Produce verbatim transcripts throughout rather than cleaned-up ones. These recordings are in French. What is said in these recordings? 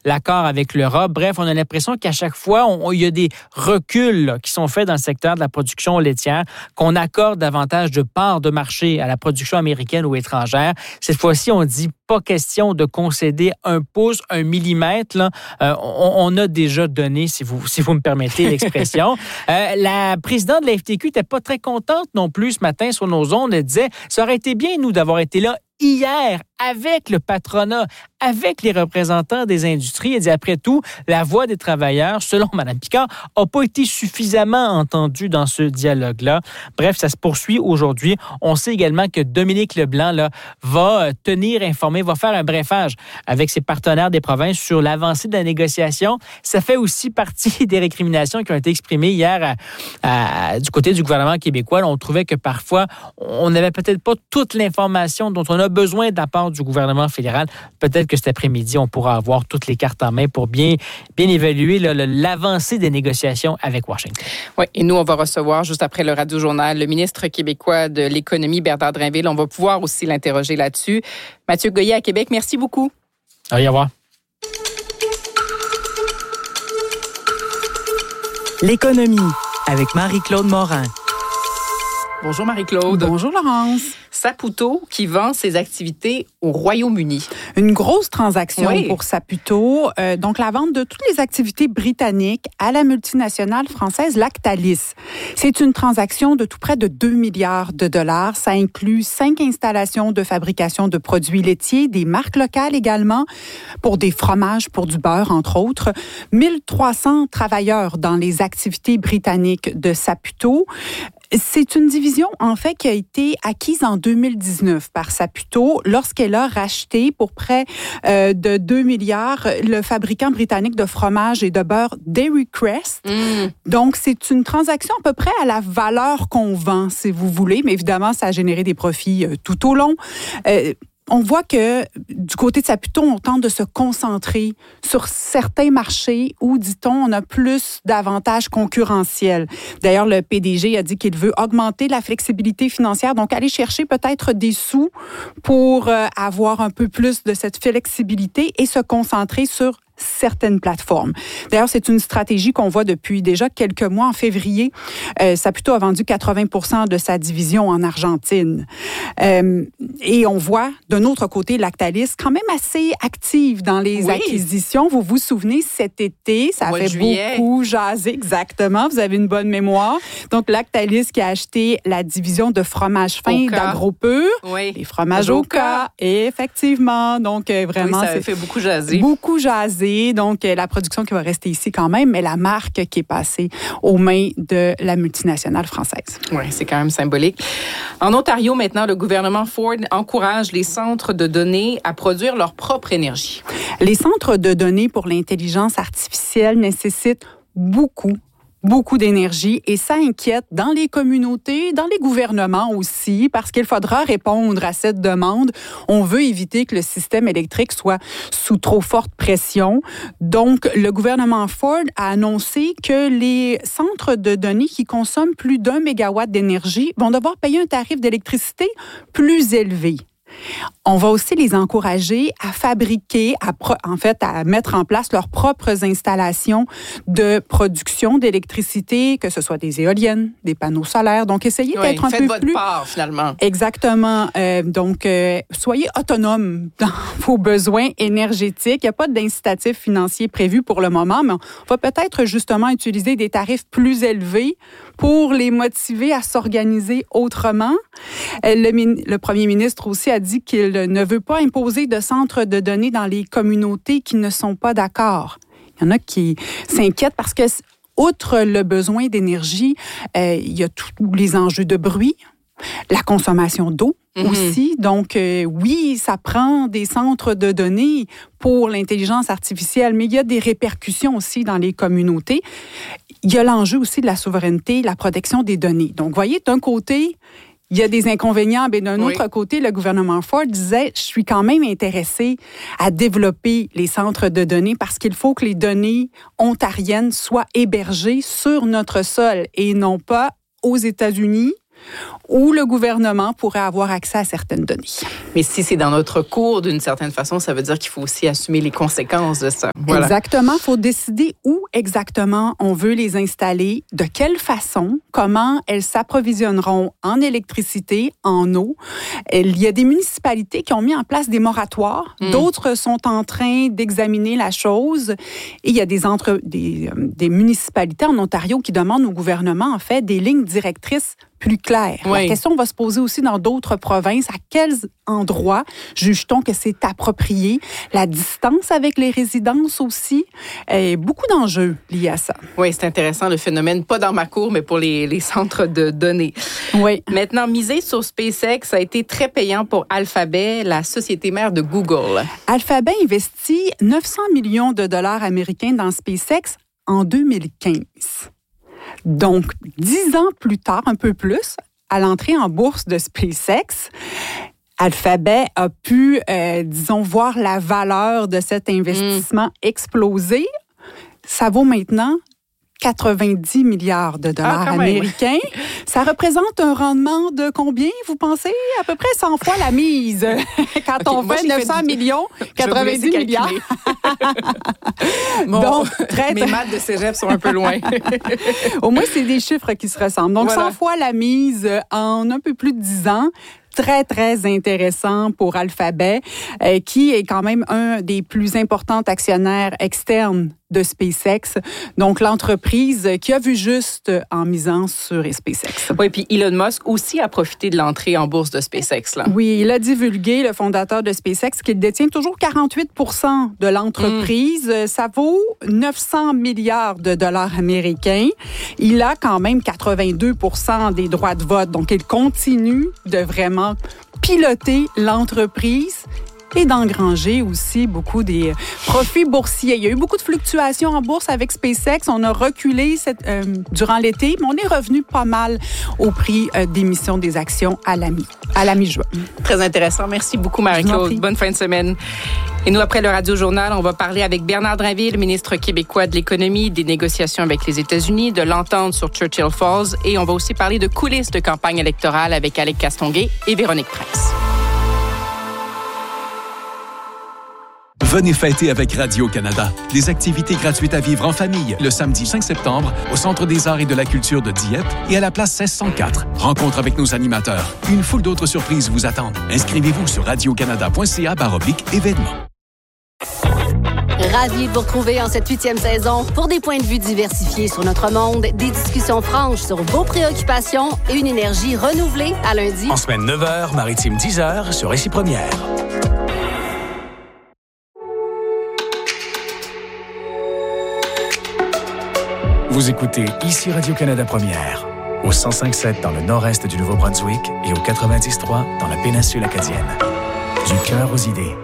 l'accord avec l'Europe. Bref, on a l'impression qu'à chaque fois, on, il y a des reculs là, qui sont faits dans le secteur de la production laitière, qu'on accorde davantage de parts de marché à la production américaine ou étrangère. Cette fois-ci, on dit pas question de concéder un pouce, un millimètre. Là. Euh, on, on a déjà donné, si vous, si vous me permettez l'expression. euh, la présidente de la F T Q n'était pas très contente non plus ce matin sur nos ondes. Elle disait, ça aurait été bien, nous, d'avoir été là hier avec le patronat, avec les représentants des industries. Elle dit, après tout, la voix des travailleurs, selon Mme Picard, n'a pas été suffisamment entendue dans ce dialogue-là. Bref, ça se poursuit aujourd'hui. On sait également que Dominique Leblanc là, va tenir informé, va faire un brefage avec ses partenaires des provinces sur l'avancée de la négociation. Ça fait aussi partie des récriminations qui ont été exprimées hier à, à, du côté du gouvernement québécois. Là, on trouvait que parfois, on n'avait peut-être pas toute l'information dont on a besoin de la part du gouvernement fédéral. Peut-être que cet après-midi, on pourra avoir toutes les cartes en main pour bien, bien évaluer là, l'avancée des négociations avec Washington. Oui, et nous, on va recevoir juste après le Radio-Journal le ministre québécois de l'Économie, Bernard Drinville. On va pouvoir aussi l'interroger là-dessus. Mathieu Goyer à Québec, merci beaucoup. Au revoir. L'économie avec Marie-Claude Morin. Bonjour Marie-Claude. Bonjour Laurence. Saputo qui vend ses activités au Royaume-Uni. Une grosse transaction oui. pour Saputo. Euh, donc, la vente de toutes les activités britanniques à la multinationale française Lactalis. C'est une transaction de tout près de deux milliards de dollars. Ça inclut cinq installations de fabrication de produits laitiers, des marques locales également, pour des fromages, pour du beurre, entre autres. mille trois cents travailleurs dans les activités britanniques de Saputo. C'est une division, en fait, qui a été acquise en deux mille dix-neuf par Saputo lorsqu'elle a racheté pour près euh, de deux milliards le fabricant britannique de fromage et de beurre Dairy Crest. Mm. Donc, c'est une transaction à peu près à la valeur qu'on vend, si vous voulez, mais évidemment, ça a généré des profits euh, tout au long. Euh, On voit que du côté de Saputo, on tente de se concentrer sur certains marchés où, dit-on, on a plus d'avantages concurrentiels. D'ailleurs, le P D G a dit qu'il veut augmenter la flexibilité financière, donc aller chercher peut-être des sous pour euh, avoir un peu plus de cette flexibilité et se concentrer sur certaines plateformes. D'ailleurs, c'est une stratégie qu'on voit depuis déjà quelques mois. En février, euh, Saputo a vendu quatre-vingts pour cent de sa division en Argentine. Euh, et on voit, d'un autre côté, Lactalis, quand même assez active dans les oui. acquisitions. Vous vous souvenez, cet été, ça a fait beaucoup jaser. Exactement, vous avez une bonne mémoire. Donc, Lactalis qui a acheté la division de fromage fin d'Agropur. Oui. Les fromages Oka. Effectivement. Donc, vraiment, oui, ça a fait beaucoup jaser. Beaucoup jaser. Donc, la production qui va rester ici quand même, mais la marque qui est passée aux mains de la multinationale française. Oui, c'est quand même symbolique. En Ontario, maintenant, le gouvernement Ford encourage les centres de données à produire leur propre énergie. Les centres de données pour l'intelligence artificielle nécessitent beaucoup beaucoup d'énergie et ça inquiète dans les communautés, dans les gouvernements aussi, parce qu'il faudra répondre à cette demande. On veut éviter que le système électrique soit sous trop forte pression. Donc, le gouvernement Ford a annoncé que les centres de données qui consomment plus d'un mégawatt d'énergie vont devoir payer un tarif d'électricité plus élevé. On va aussi les encourager à fabriquer, à pro, en fait, à mettre en place leurs propres installations de production d'électricité, que ce soit des éoliennes, des panneaux solaires. Donc, essayez oui, d'être un peu peu votre plus... part, finalement. Exactement. Euh, donc, euh, soyez autonomes dans vos besoins énergétiques. Il n'y a pas d'incitatif financier prévu pour le moment, mais on va peut-être justement utiliser des tarifs plus élevés pour les motiver à s'organiser autrement. Le, le premier ministre aussi a dit qu'il ne veut pas imposer de centres de données dans les communautés qui ne sont pas d'accord. Il y en a qui s'inquiètent parce que, outre le besoin d'énergie, euh, il y a tous les enjeux de bruit, la consommation d'eau mm-hmm. aussi. Donc, euh, oui, ça prend des centres de données pour l'intelligence artificielle, mais il y a des répercussions aussi dans les communautés. Il y a l'enjeu aussi de la souveraineté, la protection des données. Donc, vous voyez, d'un côté, il y a des inconvénients, mais d'un oui. autre côté, le gouvernement Ford disait « Je suis quand même intéressé à développer les centres de données parce qu'il faut que les données ontariennes soient hébergées sur notre sol et non pas aux États-Unis où le gouvernement pourrait avoir accès à certaines données. Mais si c'est dans notre cours, d'une certaine façon, ça veut dire qu'il faut aussi assumer les conséquences de ça. Voilà. Exactement. Il faut décider où exactement on veut les installer, de quelle façon, comment elles s'approvisionneront en électricité, en eau. Il y a des municipalités qui ont mis en place des moratoires. Mmh. D'autres sont en train d'examiner la chose. Et il y a des, entre, des, des municipalités en Ontario qui demandent au gouvernement, en fait, des lignes directrices plus claires. Oui. La question va se poser aussi dans d'autres provinces. À quels endroits juge-t-on que c'est approprié? La distance avec les résidences aussi. Et beaucoup d'enjeux liés à ça. Oui, c'est intéressant le phénomène, pas dans ma cour, mais pour les, les centres de données. Oui. Maintenant, miser sur SpaceX a été très payant pour Alphabet, la société mère de Google. Alphabet investit neuf cents millions de dollars américains dans SpaceX en deux mille quinze. Donc, dix ans plus tard, un peu plus, à l'entrée en bourse de SpaceX, Alphabet a pu, euh, disons, voir la valeur de cet investissement mmh. exploser. Ça vaut maintenant quatre-vingt-dix milliards de dollars ah, américains. Ça représente un rendement de combien, vous pensez? À peu près cent fois la mise. Quand okay, on fait moi, neuf cents fait millions, quatre-vingt-dix milliards. Bon, donc, très, mes maths de cégep sont un peu loin. Au moins, c'est des chiffres qui se ressemblent. Donc, voilà. cent fois la mise en un peu plus de dix ans. Très, très intéressant pour Alphabet, euh, qui est quand même un des plus importants actionnaires externes de SpaceX. Donc, l'entreprise qui a vu juste en misant sur SpaceX. Oui, puis Elon Musk aussi a profité de l'entrée en bourse de SpaceX. Là. Oui, il a divulgué, le fondateur de SpaceX, qu'il détient toujours quarante-huit pour cent de l'entreprise. Mm. Ça vaut neuf cents milliards de dollars américains. Il a quand même quatre-vingt-deux pour cent des droits de vote. Donc, il continue de vraiment piloter l'entreprise et d'engranger aussi beaucoup des profits boursiers. Il y a eu beaucoup de fluctuations en bourse avec SpaceX. On a reculé cette, euh, durant l'été, mais on est revenu pas mal au prix euh, d'émission des actions à la, mi- à la mi-juin. Très intéressant. Merci beaucoup, Marie-Claude. Bonne fin de semaine. Et nous, après le Radio-Journal, on va parler avec Bernard Drinville, ministre québécois de l'économie, des négociations avec les États-Unis, de l'entente sur Churchill Falls. Et on va aussi parler de coulisses de campagne électorale avec Alec Castonguay et Véronique Prince. Venez fêter avec Radio-Canada. Des activités gratuites à vivre en famille le samedi cinq septembre au Centre des arts et de la culture de Dieppe et à la place seize cent quatre. Rencontre avec nos animateurs. Une foule d'autres surprises vous attendent. Inscrivez-vous sur radiocanada.ca baroblique événements. Ravi de vous retrouver en cette huitième saison pour des points de vue diversifiés sur notre monde, des discussions franches sur vos préoccupations et une énergie renouvelée à lundi. En semaine neuf heures, maritime dix heures sur Récit Première. Vous écoutez ici Radio-Canada Première, au cent cinq virgule sept dans le nord-est du Nouveau-Brunswick et au quatre-vingt-dix virgule trois dans la péninsule acadienne. Du cœur aux idées.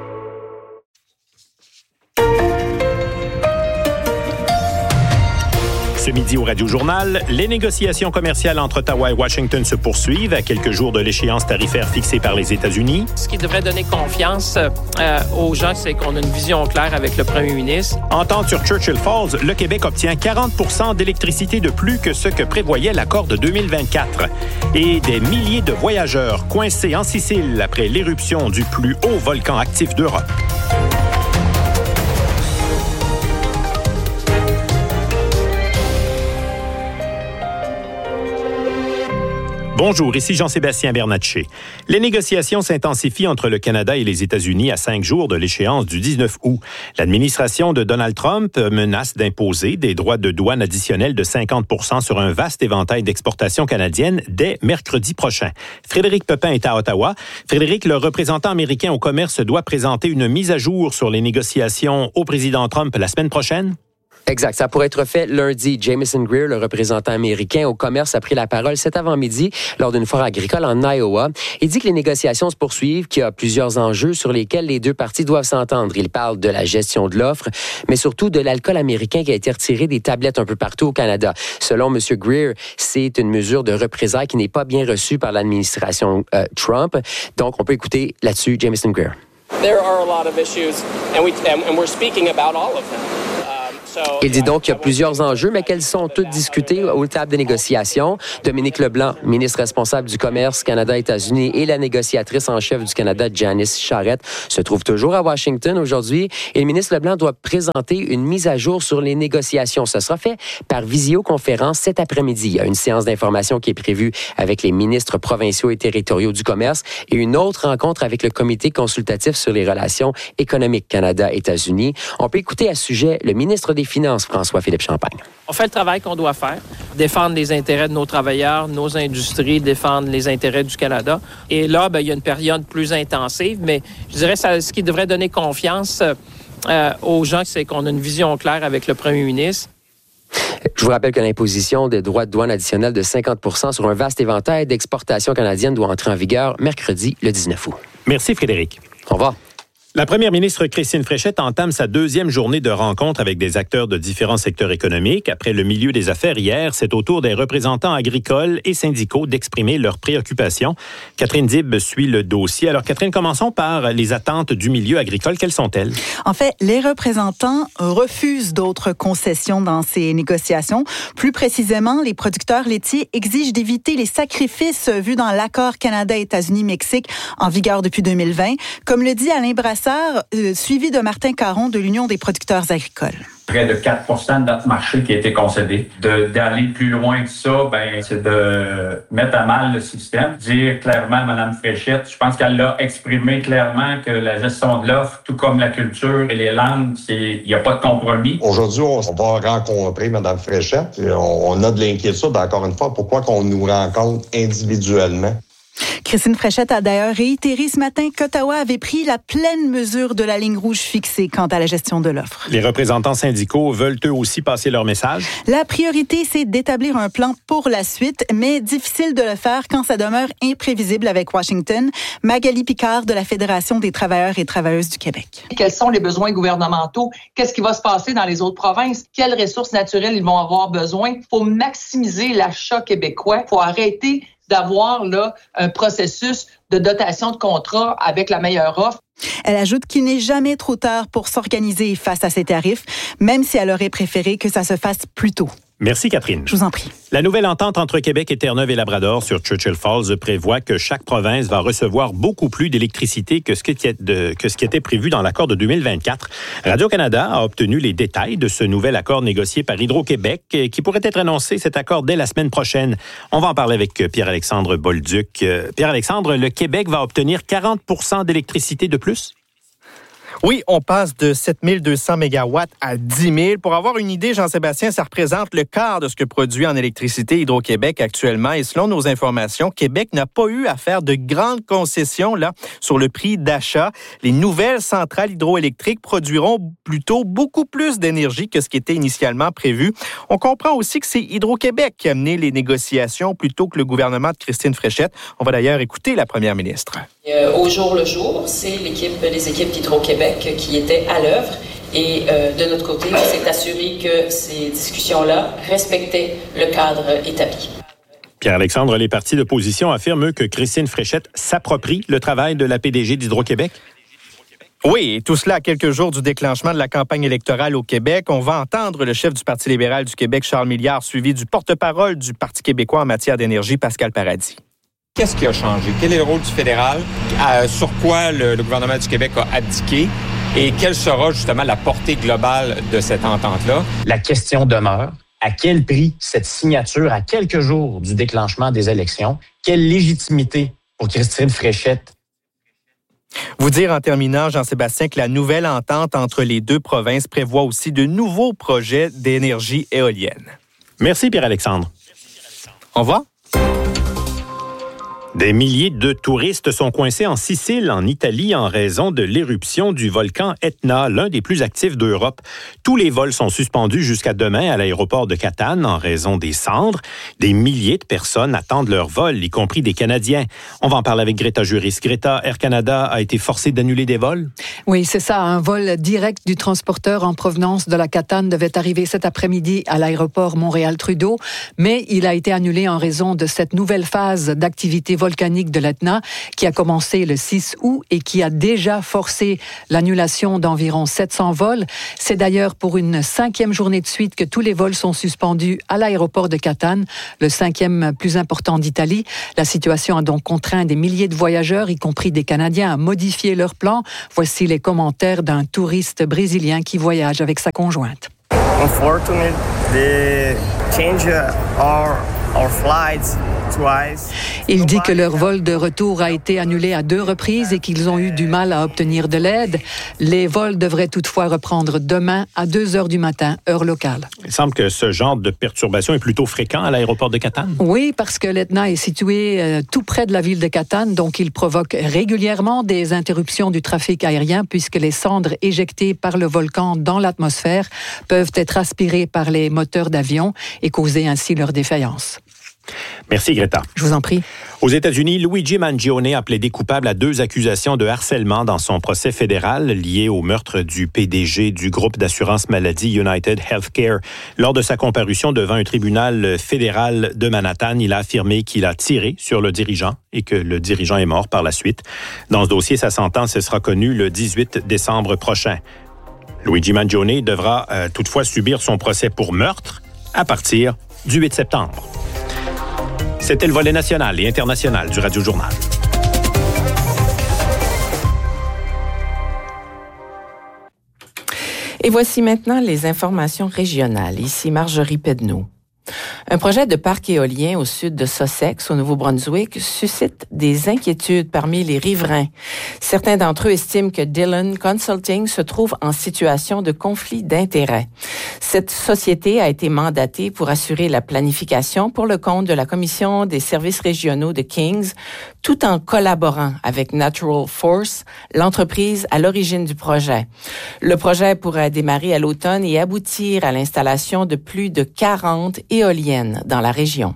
Ce midi au Radio-Journal, les négociations commerciales entre Ottawa et Washington se poursuivent à quelques jours de l'échéance tarifaire fixée par les États-Unis. Ce qui devrait donner confiance euh, aux gens, c'est qu'on a une vision claire avec le premier ministre. Entente sur Churchill Falls, le Québec obtient quarante pour cent d'électricité de plus que ce que prévoyait l'accord de deux mille vingt-quatre. Et des milliers de voyageurs coincés en Sicile après l'éruption du plus haut volcan actif d'Europe. Bonjour, ici Jean-Sébastien Bernatchez. Les négociations s'intensifient entre le Canada et les États-Unis à cinq jours de l'échéance du dix-neuf août. L'administration de Donald Trump menace d'imposer des droits de douane additionnels de cinquante pour cent sur un vaste éventail d'exportations canadiennes dès mercredi prochain. Frédéric Pepin est à Ottawa. Frédéric, le représentant américain au commerce doit présenter une mise à jour sur les négociations au président Trump la semaine prochaine? Exact. Ça pourrait être fait lundi. Jameson Greer, le représentant américain au commerce, a pris la parole cet avant-midi lors d'une foire agricole en Iowa. Il dit que les négociations se poursuivent, qu'il y a plusieurs enjeux sur lesquels les deux parties doivent s'entendre. Il parle de la gestion de l'offre, mais surtout de l'alcool américain qui a été retiré des tablettes un peu partout au Canada. Selon M. Greer, c'est une mesure de représailles qui n'est pas bien reçue par l'administration euh, Trump. Donc, on peut écouter là-dessus Jameson Greer. There are a lot of issues, and, we, and, and we're speaking about all of them. Il dit donc qu'il y a plusieurs enjeux, mais qu'elles sont toutes discutées aux tables des négociations. Dominique Leblanc, ministre responsable du commerce Canada-États-Unis, et la négociatrice en chef du Canada, Janice Charette, se trouvent toujours à Washington aujourd'hui. Et le ministre Leblanc doit présenter une mise à jour sur les négociations. Ce sera fait par visioconférence cet après-midi. Il y a une séance d'information qui est prévue avec les ministres provinciaux et territoriaux du commerce et une autre rencontre avec le comité consultatif sur les relations économiques Canada-États-Unis. On peut écouter à ce sujet le ministre des Finances, François-Philippe Champagne. On fait le travail qu'on doit faire, défendre les intérêts de nos travailleurs, nos industries, défendre les intérêts du Canada. Et là, ben, il y a une période plus intensive, mais je dirais que ce qui devrait donner confiance euh, aux gens, c'est qu'on a une vision claire avec le premier ministre. Je vous rappelle que l'imposition des droits de douane additionnels de cinquante pour cent sur un vaste éventail d'exportations canadiennes doit entrer en vigueur mercredi le dix-neuf août. Merci Frédéric. Au revoir. La première ministre Christine Fréchette entame sa deuxième journée de rencontre avec des acteurs de différents secteurs économiques. Après le milieu des affaires hier, c'est au tour des représentants agricoles et syndicaux d'exprimer leurs préoccupations. Catherine Dib suit le dossier. Alors Catherine, commençons par les attentes du milieu agricole. Quelles sont-elles? En fait, les représentants refusent d'autres concessions dans ces négociations. Plus précisément, les producteurs laitiers exigent d'éviter les sacrifices vus dans l'accord Canada-États-Unis-Mexique en vigueur depuis deux mille vingt. Comme le dit Alain Brassard, Euh, suivi de Martin Caron de l'Union des producteurs agricoles. Près de quatre pour cent de notre marché qui a été concédé. De, d'aller plus loin que ça, ben, c'est de mettre à mal le système. Dire clairement à Mme Fréchette, je pense qu'elle l'a exprimé clairement que la gestion de l'offre, tout comme la culture et les langues, il n'y a pas de compromis. Aujourd'hui, on va rencontrer Mme Fréchette. On, on a de l'inquiétude, encore une fois, pourquoi qu'on nous rencontre individuellement. Christine Fréchette a d'ailleurs réitéré ce matin qu'Ottawa avait pris la pleine mesure de la ligne rouge fixée quant à la gestion de l'offre. Les représentants syndicaux veulent eux aussi passer leur message? La priorité, c'est d'établir un plan pour la suite, mais difficile de le faire quand ça demeure imprévisible avec Washington. Magali Picard de la Fédération des travailleurs et travailleuses du Québec. Quels sont les besoins gouvernementaux? Qu'est-ce qui va se passer dans les autres provinces? Quelles ressources naturelles ils vont avoir besoin? Il faut maximiser l'achat québécois. Il faut arrêter d'avoir là un processus de dotation de contrat avec la meilleure offre. Elle ajoute qu'il n'est jamais trop tard pour s'organiser face à ces tarifs, même si elle aurait préféré que ça se fasse plus tôt. Merci, Catherine. Je vous en prie. La nouvelle entente entre Québec et Terre-Neuve et Labrador sur Churchill Falls prévoit que chaque province va recevoir beaucoup plus d'électricité que ce qui était, de, que ce qui était prévu dans l'accord de deux mille vingt-quatre. Radio-Canada a obtenu les détails de ce nouvel accord négocié par Hydro-Québec qui pourrait être annoncé, cet accord, dès la semaine prochaine. On va en parler avec Pierre-Alexandre Bolduc. Pierre-Alexandre, le Québec va obtenir quarante pour cent d'électricité de plus? Oui, on passe de sept mille deux cents mégawatts à dix mille. Pour avoir une idée, Jean-Sébastien, ça représente le quart de ce que produit en électricité Hydro-Québec actuellement. Et selon nos informations, Québec n'a pas eu à faire de grandes concessions là sur le prix d'achat. Les nouvelles centrales hydroélectriques produiront plutôt beaucoup plus d'énergie que ce qui était initialement prévu. On comprend aussi que c'est Hydro-Québec qui a mené les négociations plutôt que le gouvernement de Christine Fréchette. On va d'ailleurs écouter la première ministre. Euh, au jour le jour, c'est l'équipe, les équipes d'Hydro-Québec qui étaient à l'œuvre. Et euh, de notre côté, on s'est assuré que ces discussions-là respectaient le cadre établi. Pierre-Alexandre, les partis d'opposition affirment que Christine Fréchette s'approprie le travail de la P D G d'Hydro-Québec. Oui, et tout cela à quelques jours du déclenchement de la campagne électorale au Québec. On va entendre le chef du Parti libéral du Québec, Charles Milliard, suivi du porte-parole du Parti québécois en matière d'énergie, Pascal Paradis. Qu'est-ce qui a changé? Quel est le rôle du fédéral? Euh, sur quoi le, le gouvernement du Québec a abdiqué? Et quelle sera justement la portée globale de cette entente-là? La question demeure. À quel prix cette signature à quelques jours du déclenchement des élections? Quelle légitimité pour Christine Fréchette? Vous dire en terminant, Jean-Sébastien, que la nouvelle entente entre les deux provinces prévoit aussi de nouveaux projets d'énergie éolienne. Merci Pierre-Alexandre. Au revoir. Des milliers de touristes sont coincés en Sicile, en Italie, en raison de l'éruption du volcan Etna, l'un des plus actifs d'Europe. Tous les vols sont suspendus jusqu'à demain à l'aéroport de Catane en raison des cendres. Des milliers de personnes attendent leur vol, y compris des Canadiens. On va en parler avec Greta Juris. Greta, Air Canada a été forcé d'annuler des vols? Oui, c'est ça. Un vol direct du transporteur en provenance de la Catane devait arriver cet après-midi à l'aéroport Montréal-Trudeau, mais il a été annulé en raison de cette nouvelle phase d'activité volcanique de l'Etna qui a commencé le six août et qui a déjà forcé l'annulation d'environ sept cents vols. C'est d'ailleurs pour une cinquième journée de suite que tous les vols sont suspendus à l'aéroport de Catane, le cinquième plus important d'Italie. La situation a donc contraint des milliers de voyageurs, y compris des Canadiens, à modifier leurs plans. Voici les commentaires d'un touriste brésilien qui voyage avec sa conjointe. Unfortunately, they change our, our flights twice. Il dit que leur vol de retour a été annulé à deux reprises et qu'ils ont eu du mal à obtenir de l'aide. Les vols devraient toutefois reprendre demain à deux heures du matin, heure locale. Il semble que ce genre de perturbation est plutôt fréquent à l'aéroport de Catane. Oui, parce que l'Etna est situé euh, tout près de la ville de Catane, donc il provoque régulièrement des interruptions du trafic aérien puisque les cendres éjectées par le volcan dans l'atmosphère peuvent être aspirées par les moteurs d'avion et causer ainsi leur défaillance. Merci, Greta. Je vous en prie. Aux États-Unis, Luigi Mangione a plaidé coupable à deux accusations de harcèlement dans son procès fédéral lié au meurtre du P D G du groupe d'assurance maladie United Healthcare. Lors de sa comparution devant un tribunal fédéral de Manhattan, il a affirmé qu'il a tiré sur le dirigeant et que le dirigeant est mort par la suite. Dans ce dossier, sa sentence sera connue le dix-huit décembre prochain. Luigi Mangione devra euh, toutefois subir son procès pour meurtre à partir du huit septembre. C'était le volet national et international du Radio Journal. Et voici maintenant les informations régionales. Ici Marjorie Pedneau. Un projet de parc éolien au sud de Sussex, au Nouveau-Brunswick, suscite des inquiétudes parmi les riverains. Certains d'entre eux estiment que Dillon Consulting se trouve en situation de conflit d'intérêts. Cette société a été mandatée pour assurer la planification pour le compte de la Commission des services régionaux de Kings, tout en collaborant avec Natural Force, l'entreprise à l'origine du projet. Le projet pourrait démarrer à l'automne et aboutir à l'installation de plus de quarante éoliennes dans la région.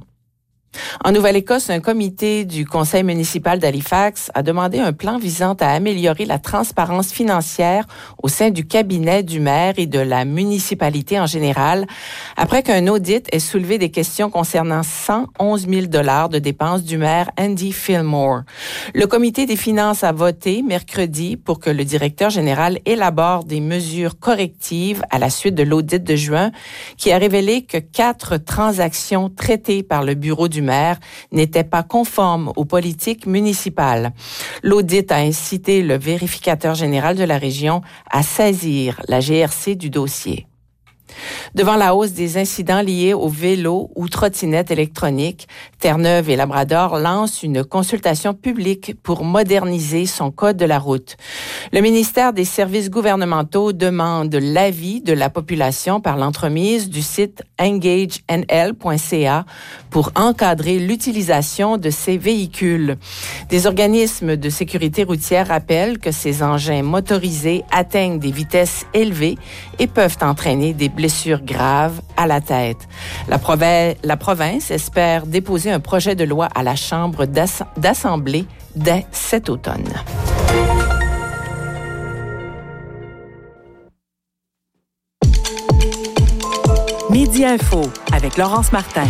En Nouvelle-Écosse, un comité du conseil municipal d'Halifax a demandé un plan visant à améliorer la transparence financière au sein du cabinet du maire et de la municipalité en général, après qu'un audit ait soulevé des questions concernant cent onze mille dollars de dépenses du maire Andy Fillmore. Le comité des finances a voté mercredi pour que le directeur général élabore des mesures correctives à la suite de l'audit de juin qui a révélé que quatre transactions traitées par le bureau du maire n'étaient pas conformes aux politiques municipales. L'audit a incité le vérificateur général de la région à saisir la G R C du dossier. Devant la hausse des incidents liés aux vélos ou trottinettes électroniques, Terre-Neuve et Labrador lancent une consultation publique pour moderniser son code de la route. Le ministère des Services gouvernementaux demande l'avis de la population par l'entremise du site engage n l point c a pour encadrer l'utilisation de ces véhicules. Des organismes de sécurité routière rappellent que ces engins motorisés atteignent des vitesses élevées et peuvent entraîner des blessures graves à la tête. La, province, la province espère déposer un projet de loi à la Chambre d'ass- d'Assemblée dès cet automne. Midi Info avec Laurence Martin.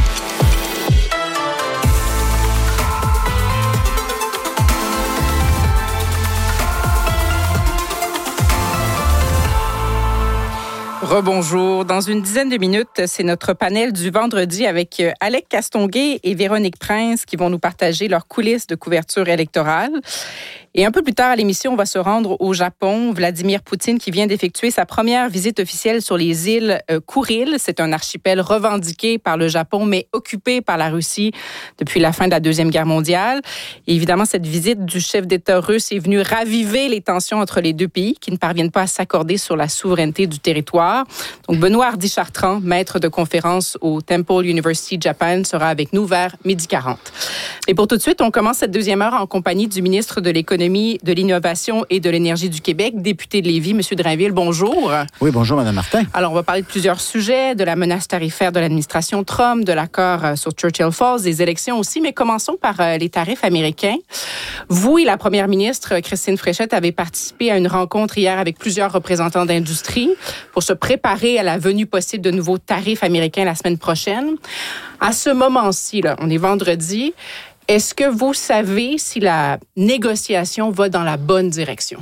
Rebonjour. Dans une dizaine de minutes, c'est notre panel du vendredi avec Alec Castonguay et Véronique Prince qui vont nous partager leurs coulisses de couverture électorale. Et un peu plus tard à l'émission, on va se rendre au Japon. Vladimir Poutine qui vient d'effectuer sa première visite officielle sur les îles euh, Kouril. C'est un archipel revendiqué par le Japon, mais occupé par la Russie depuis la fin de la Deuxième Guerre mondiale. Et évidemment, cette visite du chef d'État russe est venue raviver les tensions entre les deux pays qui ne parviennent pas à s'accorder sur la souveraineté du territoire. Donc, Benoît Hardy-Chartrand, maître de conférence au Temple University Japan, sera avec nous vers midi quarante. Et pour tout de suite, on commence cette deuxième heure en compagnie du ministre de l'Économie, de l'Innovation et de l'Énergie du Québec, député de Lévis, M. Drainville. Bonjour. Oui, bonjour, Mme Martin. Alors, on va parler de plusieurs sujets, de la menace tarifaire de l'administration Trump, de l'accord sur Churchill Falls, des élections aussi, mais commençons par les tarifs américains. Vous et la première ministre, Christine Fréchette, avez participé à une rencontre hier avec plusieurs représentants d'industrie pour se préparer à la venue possible de nouveaux tarifs américains la semaine prochaine. À ce moment-ci, là, on est vendredi, Est-ce que vous savez si la négociation va dans la bonne direction?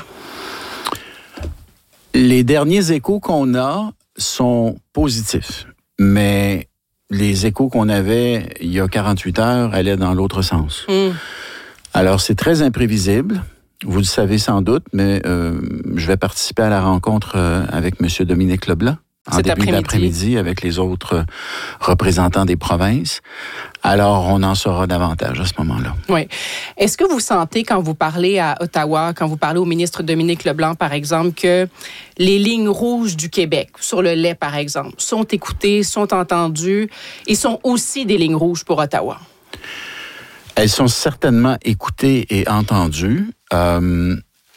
Les derniers échos qu'on a sont positifs, mais les échos qu'on avait il y a quarante-huit heures allaient dans l'autre sens. Mm. Alors, c'est très imprévisible. Vous le savez sans doute, mais euh, je vais participer à la rencontre euh, avec M. Dominique Leblanc en Cet début après-midi. d'après-midi avec les autres représentants des provinces. Alors, on en saura davantage à ce moment-là. Oui. Est-ce que vous sentez, quand vous parlez à Ottawa, quand vous parlez au ministre Dominique Leblanc, par exemple, que les lignes rouges du Québec, sur le lait, par exemple, sont écoutées, sont entendues et sont aussi des lignes rouges pour Ottawa? Elles sont certainement écoutées et entendues. Euh,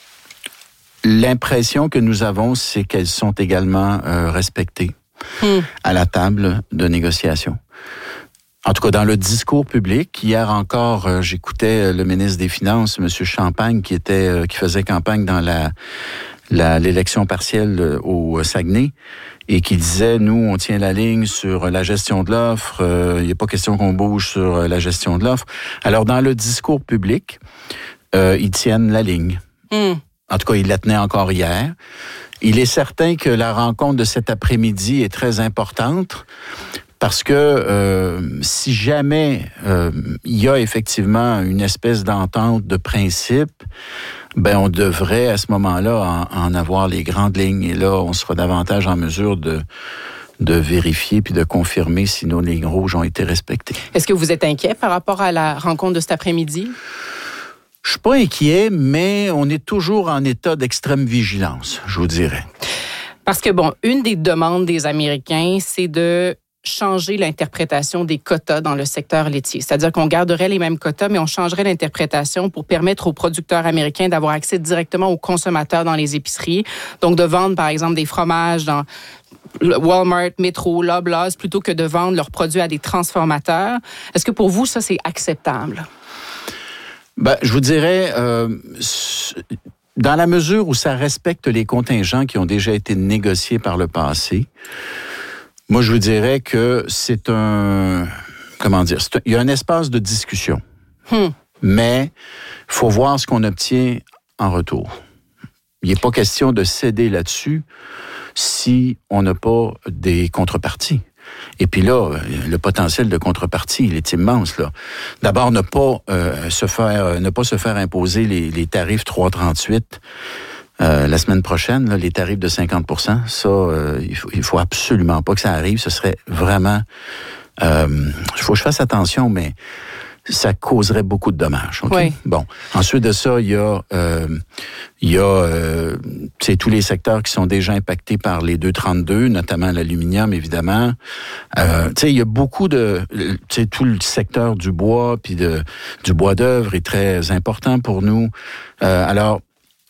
l'impression que nous avons, c'est qu'elles sont également euh, respectées hmm. à la table de négociation. En tout cas, dans le discours public, hier encore, euh, j'écoutais le ministre des Finances, M. Champagne, qui était, euh, qui faisait campagne dans la, la l'élection partielle au Saguenay, et qui disait, nous, on tient la ligne sur la gestion de l'offre, euh, il n'est pas question qu'on bouge sur la gestion de l'offre. Alors, dans le discours public, euh, ils tiennent la ligne. Mm. En tout cas, ils la tenaient encore hier. Il est certain que la rencontre de cet après-midi est très importante, parce que euh, si jamais euh, il y a effectivement une espèce d'entente de principe, ben on devrait à ce moment-là en, en avoir les grandes lignes. Et là, on sera davantage en mesure de de vérifier puis de confirmer si nos lignes rouges ont été respectées. Est-ce que vous êtes inquiet par rapport à la rencontre de cet après-midi? Je suis pas inquiet, mais on est toujours en état d'extrême vigilance, je vous dirais. Parce que, bon, une des demandes des Américains, c'est de changer l'interprétation des quotas dans le secteur laitier. C'est-à-dire qu'on garderait les mêmes quotas, mais on changerait l'interprétation pour permettre aux producteurs américains d'avoir accès directement aux consommateurs dans les épiceries. Donc, de vendre, par exemple, des fromages dans Walmart, Metro, Loblaws, plutôt que de vendre leurs produits à des transformateurs. Est-ce que pour vous, ça, c'est acceptable? Ben, je vous dirais, euh, dans la mesure où ça respecte les contingents qui ont déjà été négociés par le passé, moi, je vous dirais que c'est un... Comment dire? C'est un, il y a un espace de discussion. Hmm. Mais il faut voir ce qu'on obtient en retour. Il n'est pas question de céder là-dessus si on n'a pas des contreparties. Et puis là, le potentiel de contrepartie, il est immense, là. D'abord, ne pas euh, se faire ne pas se faire imposer les, les tarifs trois trente-huit euh, la semaine prochaine, là, les tarifs de cinquante pour cent. Ça, euh, il faut, il faut absolument pas que ça arrive. Ce serait vraiment... Il euh, faut que je fasse attention, mais ça causerait beaucoup de dommages. Okay? Oui. Bon. Ensuite de ça, il y a, euh, il y a euh, c'est tous les secteurs qui sont déjà impactés par les deux trente-deux, notamment l'aluminium, évidemment. Euh, tu sais, il y a beaucoup de... Tu sais, tout le secteur du bois puis de du bois d'œuvre est très important pour nous. Euh, alors,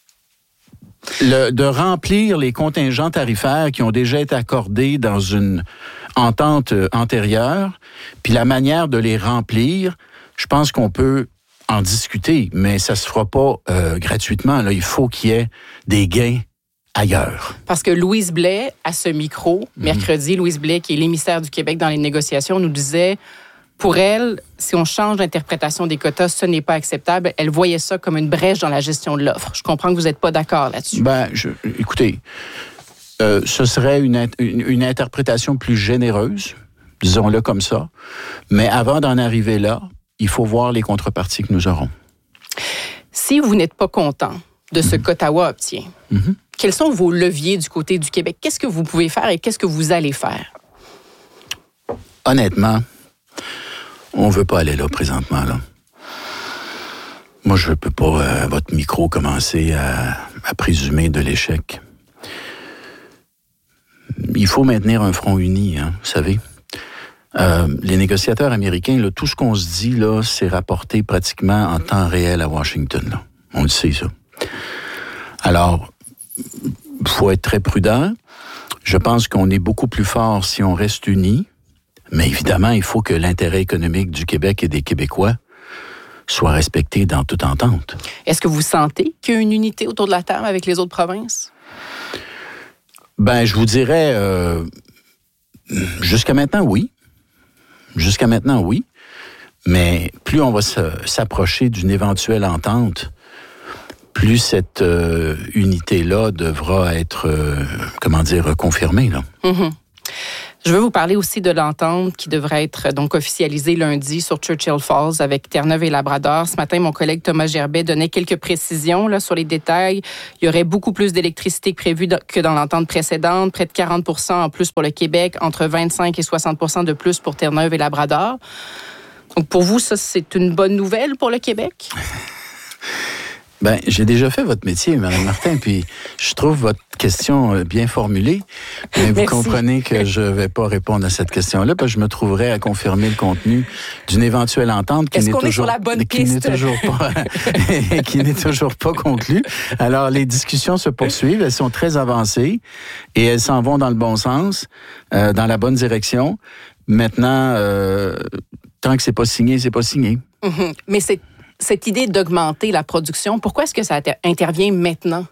le, de remplir les contingents tarifaires qui ont déjà été accordés dans une entente antérieure, puis la manière de les remplir, je pense qu'on peut en discuter, mais ça se fera pas euh, gratuitement. Là, il faut qu'il y ait des gains ailleurs. Parce que Louise Blais, à ce micro, mmh. mercredi, Louise Blais, qui est l'émissaire du Québec dans les négociations, nous disait, pour elle, si on change l'interprétation des quotas, ce n'est pas acceptable. Elle voyait ça comme une brèche dans la gestion de l'offre. Je comprends que vous n'êtes pas d'accord là-dessus. Ben, je, écoutez, euh, ce serait une, une, une interprétation plus généreuse, disons-le comme ça. Mais avant d'en arriver là, il faut voir les contreparties que nous aurons. Si vous n'êtes pas content de ce mmh. qu'Ottawa obtient, mmh. quels sont vos leviers du côté du Québec? Qu'est-ce que vous pouvez faire et qu'est-ce que vous allez faire? Honnêtement, on ne veut pas aller là présentement. Là. Moi, je ne peux pas, à votre micro, commencer à, à présumer de l'échec. Il faut maintenir un front uni, hein, vous savez. Euh, les négociateurs américains, là, tout ce qu'on se dit, là, c'est rapporté pratiquement en temps réel à Washington. Là. On le sait, ça. Alors, il faut être très prudent. Je pense qu'on est beaucoup plus fort si on reste unis. Mais évidemment, il faut que l'intérêt économique du Québec et des Québécois soit respecté dans toute entente. Est-ce que vous sentez qu'il y a une unité autour de la table avec les autres provinces? Ben, je vous dirais, euh, jusqu'à maintenant, oui. Jusqu'à maintenant, oui. Mais plus on va se, s'approcher d'une éventuelle entente, plus cette euh, unité-là devra être, euh, comment dire, confirmée, là. Mm-hmm. Je veux vous parler aussi de l'entente qui devrait être donc officialisée lundi sur Churchill Falls avec Terre-Neuve et Labrador. Ce matin, mon collègue Thomas Gerbet donnait quelques précisions là, sur les détails. Il y aurait beaucoup plus d'électricité que prévu que dans l'entente précédente, près de quarante pour cent en plus pour le Québec, entre vingt-cinq et soixante pour cent de plus pour Terre-Neuve et Labrador. Donc pour vous, ça, c'est une bonne nouvelle pour le Québec? Ben, j'ai déjà fait votre métier, Mme Martin, puis je trouve votre question bien formulée, mais vous Merci. comprenez que je vais pas répondre à cette question-là, parce que je me trouverais à confirmer le contenu d'une éventuelle entente qui Est-ce n'est qu'on toujours est sur la bonne qui n'est piste? toujours pas qui n'est toujours pas conclue. Alors les discussions se poursuivent, elles sont très avancées et elles s'en vont dans le bon sens, euh, dans la bonne direction. Maintenant, euh, tant que c'est pas signé, c'est pas signé. Mm-hmm. Mais c'est cette idée d'augmenter la production, pourquoi est-ce que ça intervient maintenant?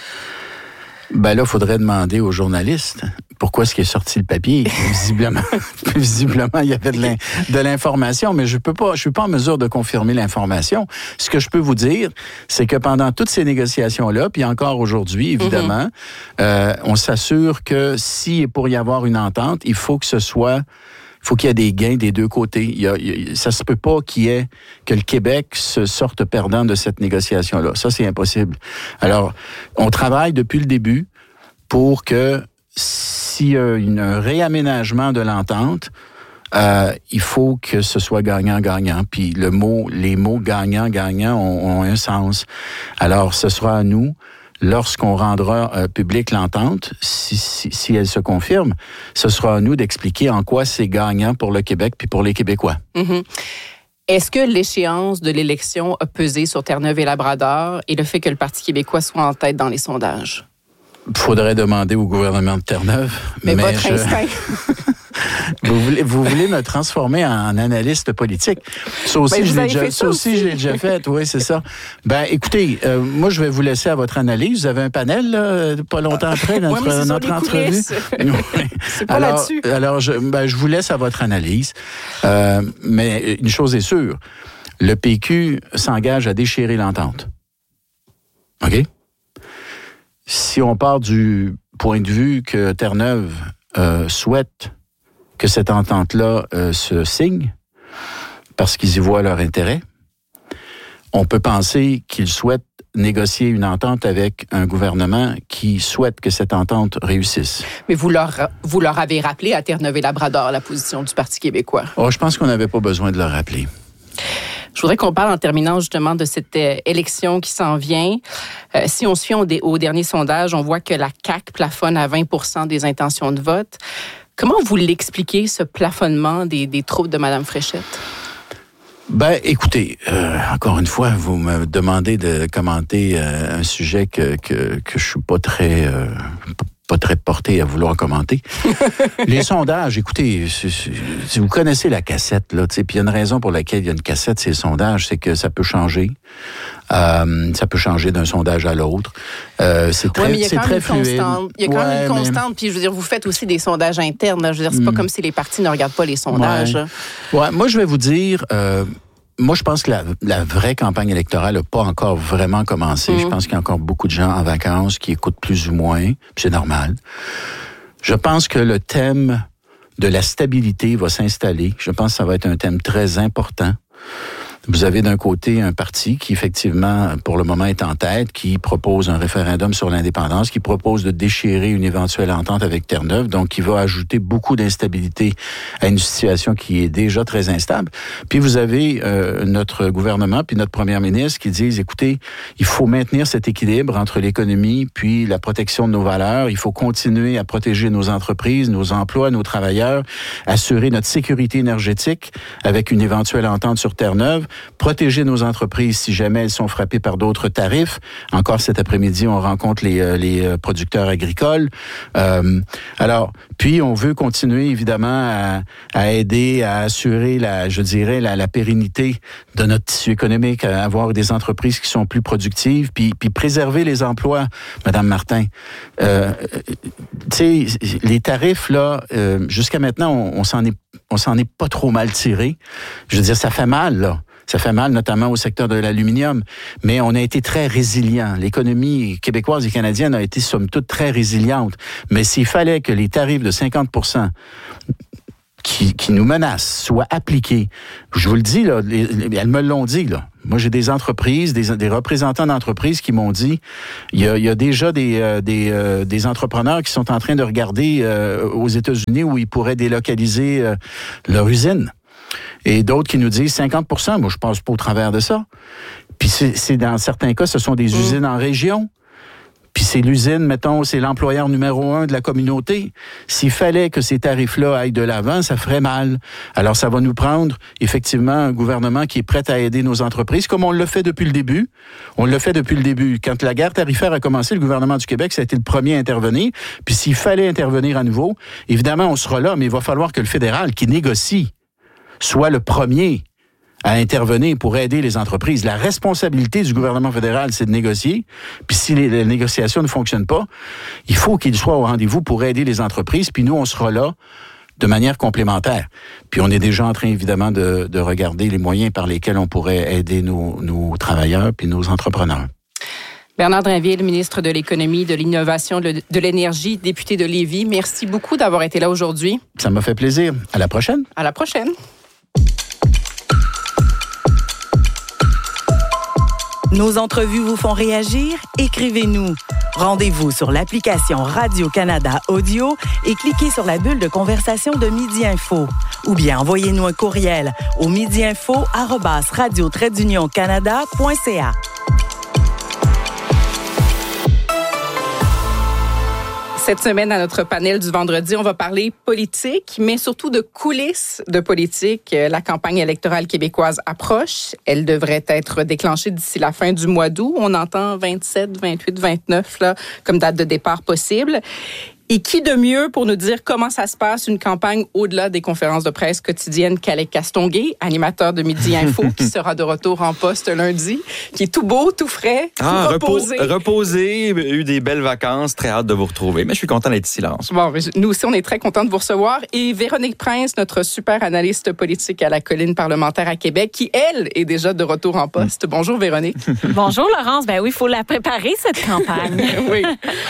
Ben là, il faudrait demander aux journalistes pourquoi est-ce qu'il est sorti le papier. Visiblement, visiblement, il y avait de, l'in, de l'information, mais je peux pas, je suis pas en mesure de confirmer l'information. Ce que je peux vous dire, c'est que pendant toutes ces négociations-là, puis encore aujourd'hui, évidemment, mm-hmm. euh, on s'assure que s'il est pour y avoir une entente, il faut que ce soit Il faut qu'il y ait des gains des deux côtés. Il y a, il y a, ça se peut pas qu'il y ait que le Québec se sorte perdant de cette négociation-là. Ça, c'est impossible. Alors, on travaille depuis le début pour que s'il y a une, un réaménagement de l'entente, euh, il faut que ce soit gagnant-gagnant. Puis le mot, les mots gagnant-gagnant ont, ont un sens. Alors, ce sera à nous. Lorsqu'on rendra euh, public l'entente, si, si, si elle se confirme, ce sera à nous d'expliquer en quoi c'est gagnant pour le Québec puis pour les Québécois. Mm-hmm. Est-ce que l'échéance de l'élection a pesé sur Terre-Neuve et Labrador et le fait que le Parti québécois soit en tête dans les sondages? Il faudrait demander au gouvernement de Terre-Neuve. Mais, mais votre je... instinct... Vous voulez, vous voulez me transformer en analyste politique. Ça aussi, ben, je, l'ai déjà, ça aussi, je l'ai déjà fait. Oui, c'est ça. Ben, écoutez, euh, moi, je vais vous laisser à votre analyse. Vous avez un panel, là, pas longtemps après notre, ouais, notre entrevue. C'est pas alors, là-dessus. Alors, je, ben, je vous laisse à votre analyse. Euh, mais une chose est sûre, le P Q s'engage à déchirer l'entente. OK? Si on part du point de vue que Terre-Neuve euh, souhaite que cette entente-là euh, se signe, parce qu'ils y voient leur intérêt, on peut penser qu'ils souhaitent négocier une entente avec un gouvernement qui souhaite que cette entente réussisse. Mais vous leur, vous leur avez rappelé à Terre-Neuve et Labrador la position du Parti québécois. Oh, je pense qu'on n'avait pas besoin de le rappeler. Je voudrais qu'on parle en terminant justement de cette euh, élection qui s'en vient. Euh, si on se fie au, au dernier sondage, on voit que la C A Q plafonne à vingt pour cent des intentions de vote. Comment vous l'expliquez, ce plafonnement des, des troupes de Mme Fréchette? Ben, écoutez, euh, encore une fois, vous me demandez de commenter euh, un sujet que que que je suis pas très euh, pas très porté à vouloir commenter. Les sondages, écoutez, c'est, c'est, si vous connaissez la cassette, là, tu sais, puis il y a une raison pour laquelle il y a une cassette, ces sondages, c'est que ça peut changer. Euh, ça peut changer d'un sondage à l'autre. Euh, c'est très, ouais, mais il y a c'est quand très même une fluide. Constante. Il y a quand ouais, même une mais... constante. Puis je veux dire, vous faites aussi des sondages internes. Là. Je veux dire, c'est mm. pas comme si les partis ne regardent pas les sondages. Ouais. ouais moi, je vais vous dire. Euh, Moi, je pense que la, la vraie campagne électorale n'a pas encore vraiment commencé. Mmh. Je pense qu'il y a encore beaucoup de gens en vacances qui écoutent plus ou moins, puis c'est normal. Je pense que le thème de la stabilité va s'installer. Je pense que ça va être un thème très important. Vous avez d'un côté un parti qui, effectivement, pour le moment est en tête, qui propose un référendum sur l'indépendance, qui propose de déchirer une éventuelle entente avec Terre-Neuve, donc qui va ajouter beaucoup d'instabilité à une situation qui est déjà très instable. Puis vous avez euh, notre gouvernement puis notre première ministre qui disent, écoutez, il faut maintenir cet équilibre entre l'économie puis la protection de nos valeurs. Il faut continuer à protéger nos entreprises, nos emplois, nos travailleurs, assurer notre sécurité énergétique avec une éventuelle entente sur Terre-Neuve, protéger nos entreprises si jamais elles sont frappées par d'autres tarifs. Encore cet après-midi, on rencontre les, les producteurs agricoles. Euh, alors, puis on veut continuer évidemment à, à aider, à assurer la, je dirais, la, la pérennité de notre tissu économique, à avoir des entreprises qui sont plus productives, puis, puis préserver les emplois, Madame Martin. Euh, tu sais, les tarifs là, euh, jusqu'à maintenant, on, on s'en est on s'en est pas trop mal tiré. Je veux dire, ça fait mal, là. Ça fait mal, notamment au secteur de l'aluminium. Mais on a été très résilient. L'économie québécoise et canadienne a été, somme toute, très résiliente. Mais s'il fallait que les tarifs de cinquante pour cent qui, qui nous menacent soient appliqués, je vous le dis, là, les, les, elles me l'ont dit, là. Moi, j'ai des entreprises, des, des représentants d'entreprises qui m'ont dit, il y a, il y a déjà des, euh, des, euh, des entrepreneurs qui sont en train de regarder euh, aux États-Unis où ils pourraient délocaliser euh, leur usine. Et d'autres qui nous disent cinquante pour cent. Moi, je passe pas au travers de ça. Puis c'est, c'est dans certains cas, ce sont des mmh. usines en région. Puis c'est l'usine, mettons, c'est l'employeur numéro un de la communauté. S'il fallait que ces tarifs-là aillent de l'avant, ça ferait mal. Alors, ça va nous prendre, effectivement, un gouvernement qui est prêt à aider nos entreprises, comme on l'a fait depuis le début. On l'a fait depuis le début. Quand la guerre tarifaire a commencé, le gouvernement du Québec, ça a été le premier à intervenir. Puis s'il fallait intervenir à nouveau, évidemment, on sera là, mais il va falloir que le fédéral, qui négocie, soit le premier à intervenir pour aider les entreprises. La responsabilité du gouvernement fédéral, c'est de négocier. Puis si les, les négociations ne fonctionnent pas, il faut qu'il soit au rendez-vous pour aider les entreprises. Puis nous, on sera là de manière complémentaire. Puis on est déjà en train, évidemment, de, de regarder les moyens par lesquels on pourrait aider nos, nos travailleurs puis nos entrepreneurs. Bernard Drinville, ministre de l'Économie, de l'Innovation, de l'Énergie, député de Lévis, merci beaucoup d'avoir été là aujourd'hui. Ça m'a fait plaisir. À la prochaine. À la prochaine. Nos entrevues vous font réagir? Écrivez-nous. Rendez-vous sur l'application Radio-Canada Audio et cliquez sur la bulle de conversation de Midi Info. Ou bien envoyez-nous un courriel au midiinfo arobase radio trait d'union canada point c a. Cette semaine, à notre panel du vendredi, on va parler politique, mais surtout de coulisses de politique. La campagne électorale québécoise approche. Elle devrait être déclenchée d'ici la fin du mois d'août. On entend vingt-sept, vingt-huit, vingt-neuf là, comme date de départ possible. Et qui de mieux pour nous dire comment ça se passe, une campagne au-delà des conférences de presse quotidiennes qu'Alec Castonguay, animateur de Midi Info, qui sera de retour en poste lundi, qui est tout beau, tout frais, tout ah, reposé. Repos, reposé, eu des belles vacances, très hâte de vous retrouver. Mais je suis content d'être silence. Bon, nous aussi, on est très contents de vous recevoir. Et Véronique Prince, notre super analyste politique à la colline parlementaire à Québec, qui, elle, est déjà de retour en poste. Bonjour, Véronique. Bonjour, Laurence. Ben oui, il faut la préparer, cette campagne. Oui.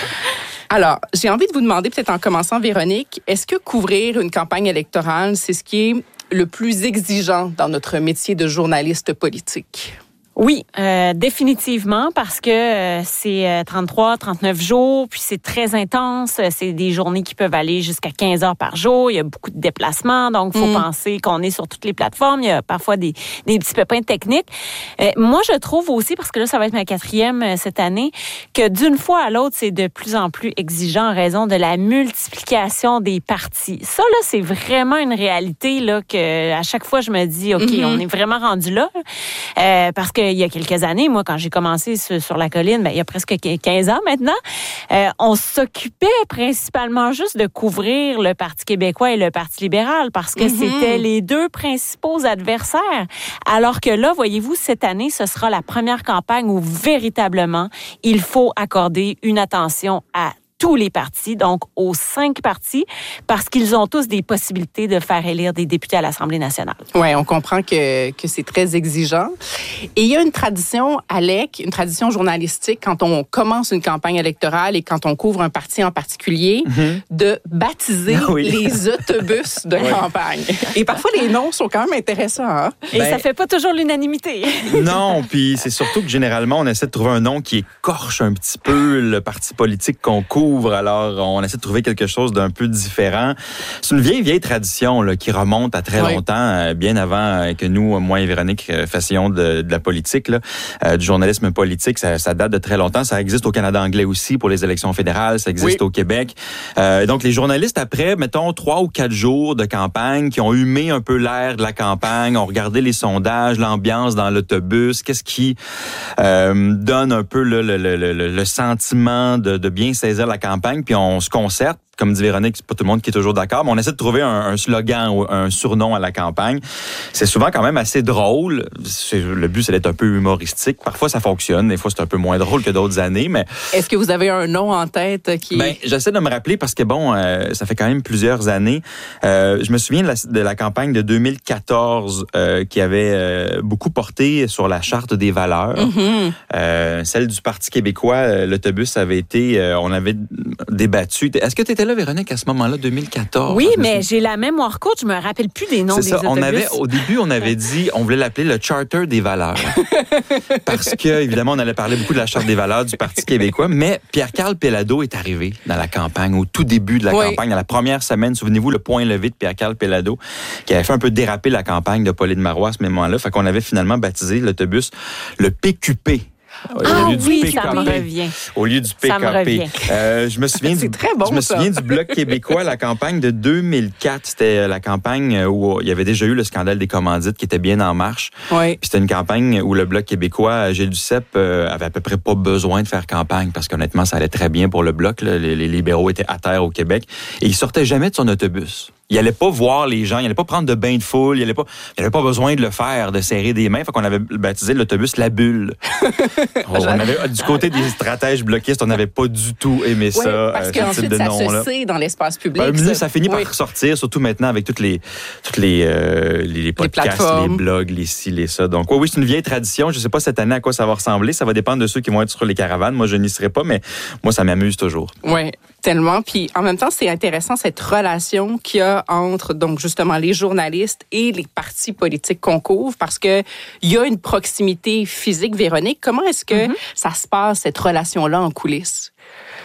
Alors, j'ai envie de vous demander, peut-être en commençant, Véronique, est-ce que couvrir une campagne électorale, c'est ce qui est le plus exigeant dans notre métier de journaliste politique? Oui, euh, définitivement, parce que euh, c'est trente-trois, trente-neuf jours, puis c'est très intense. C'est des journées qui peuvent aller jusqu'à quinze heures par jour. Il y a beaucoup de déplacements, donc il faut mm. penser qu'on est sur toutes les plateformes. Il y a parfois des, des petits pépins techniques. Euh, moi, je trouve aussi, parce que là, ça va être ma quatrième euh, cette année, que d'une fois à l'autre, c'est de plus en plus exigeant en raison de la multiplication des partis. Ça, là, c'est vraiment une réalité là que à chaque fois, je me dis, OK, mm-hmm. on est vraiment rendu là, euh, parce que il y a quelques années, moi, quand j'ai commencé sur, sur la colline, ben, il y a presque quinze ans maintenant, euh, on s'occupait principalement juste de couvrir le Parti québécois et le Parti libéral parce que mm-hmm. c'était les deux principaux adversaires. Alors que là, voyez-vous, cette année, ce sera la première campagne où véritablement, il faut accorder une attention à tous les partis, donc aux cinq partis, parce qu'ils ont tous des possibilités de faire élire des députés à l'Assemblée nationale. Oui, on comprend que, que c'est très exigeant. Et il y a une tradition, Alec, une tradition journalistique, quand on commence une campagne électorale et quand on couvre un parti en particulier, mm-hmm. de baptiser oui. les autobus de oui. campagne. Et parfois, les noms sont quand même intéressants. Hein? Et ben, ça fait pas toujours l'unanimité. Non, puis c'est surtout que généralement, on essaie de trouver un nom qui écorche un petit peu le parti politique qu'on couvre. Alors, on essaie de trouver quelque chose d'un peu différent. C'est une vieille, vieille tradition là, qui remonte à très oui. longtemps, euh, bien avant que nous, moi et Véronique, fassions de, de la politique, là, euh, du journalisme politique. Ça, ça date de très longtemps. Ça existe au Canada anglais aussi pour les élections fédérales. Ça existe oui. au Québec. Euh, donc, les journalistes, après, mettons, trois ou quatre jours de campagne, qui ont humé un peu l'air de la campagne, ont regardé les sondages, l'ambiance dans l'autobus, qu'est-ce qui euh, donne un peu le, le, le, le, le sentiment de, de bien saisir la campagne, puis on se concerte comme dit Véronique, c'est pas tout le monde qui est toujours d'accord, mais on essaie de trouver un, un slogan ou un surnom à la campagne. C'est souvent quand même assez drôle. C'est, le but, c'est d'être un peu humoristique. Parfois, ça fonctionne. Des fois, c'est un peu moins drôle que d'autres années, mais... Est-ce que vous avez un nom en tête qui... Ben, j'essaie de me rappeler parce que, bon, euh, ça fait quand même plusieurs années. Euh, je me souviens de la, de la campagne de deux mille quatorze euh, qui avait euh, beaucoup porté sur la charte des valeurs. Mm-hmm. Euh, celle du Parti québécois, euh, l'autobus avait été... Euh, on avait débattu. Est-ce que tu étais là, Véronique, à ce moment-là, deux mille quatorze? Oui, mais j'ai la mémoire courte. Je me rappelle plus des noms c'est des ça. autobus. On avait, au début, on avait dit, on voulait l'appeler le Charter des valeurs. Parce que, évidemment, on allait parler beaucoup de la charte des valeurs du Parti québécois, mais Pierre-Carl Péladeau est arrivé dans la campagne, au tout début de la oui. campagne, à la première semaine. Souvenez-vous, le point levé de Pierre-Carl Péladeau, qui avait fait un peu déraper la campagne de Pauline Marois à ce moment-là. Fait qu'on avait finalement baptisé l'autobus le P Q P. Ah oui, ça me revient. Au lieu du P K P. Ça me revient. Euh, je me souviens, c'est du, très bon, je me ça. souviens du Bloc québécois, la campagne de deux mille quatre. C'était la campagne où il y avait déjà eu le scandale des commandites qui était bien en marche. Oui. Puis c'était une campagne où le Bloc québécois, Gilles Duceppe, euh, avait à peu près pas besoin de faire campagne parce qu'honnêtement, ça allait très bien pour le Bloc. Là. Les, les libéraux étaient à terre au Québec. Et il sortait jamais de son autobus. Il allait pas voir les gens, il allait pas prendre de bain de foule, il allait pas, il avait pas besoin de le faire, de serrer des mains. Fait qu'on avait baptisé l'autobus la bulle. on avait, du côté des stratèges bloquistes, on n'avait pas du tout aimé oui, ça. Parce euh, qu'ensuite, ça se sait dans l'espace public. Ben, ça, ça finit oui. par ressortir, surtout maintenant avec toutes les, toutes les, euh, les, les podcasts, les, les blogs, les ci, les ça. Donc, oui, oui, c'est une vieille tradition. Je sais pas cette année à quoi ça va ressembler. Ça va dépendre de ceux qui vont être sur les caravanes. Moi, je n'y serai pas, mais moi, ça m'amuse toujours. Oui. Tellement. Puis en même temps, c'est intéressant cette relation qu'il y a entre donc justement les journalistes et les partis politiques qu'on couvre parce que il y a une proximité physique. Véronique, comment est-ce que mm-hmm. ça se passe cette relation-là en coulisses?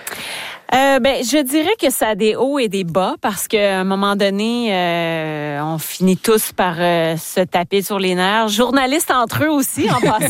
Euh, ben, je dirais que ça a des hauts et des bas parce qu'à un moment donné, euh, on finit tous par euh, se taper sur les nerfs. Journalistes entre eux aussi, en passant.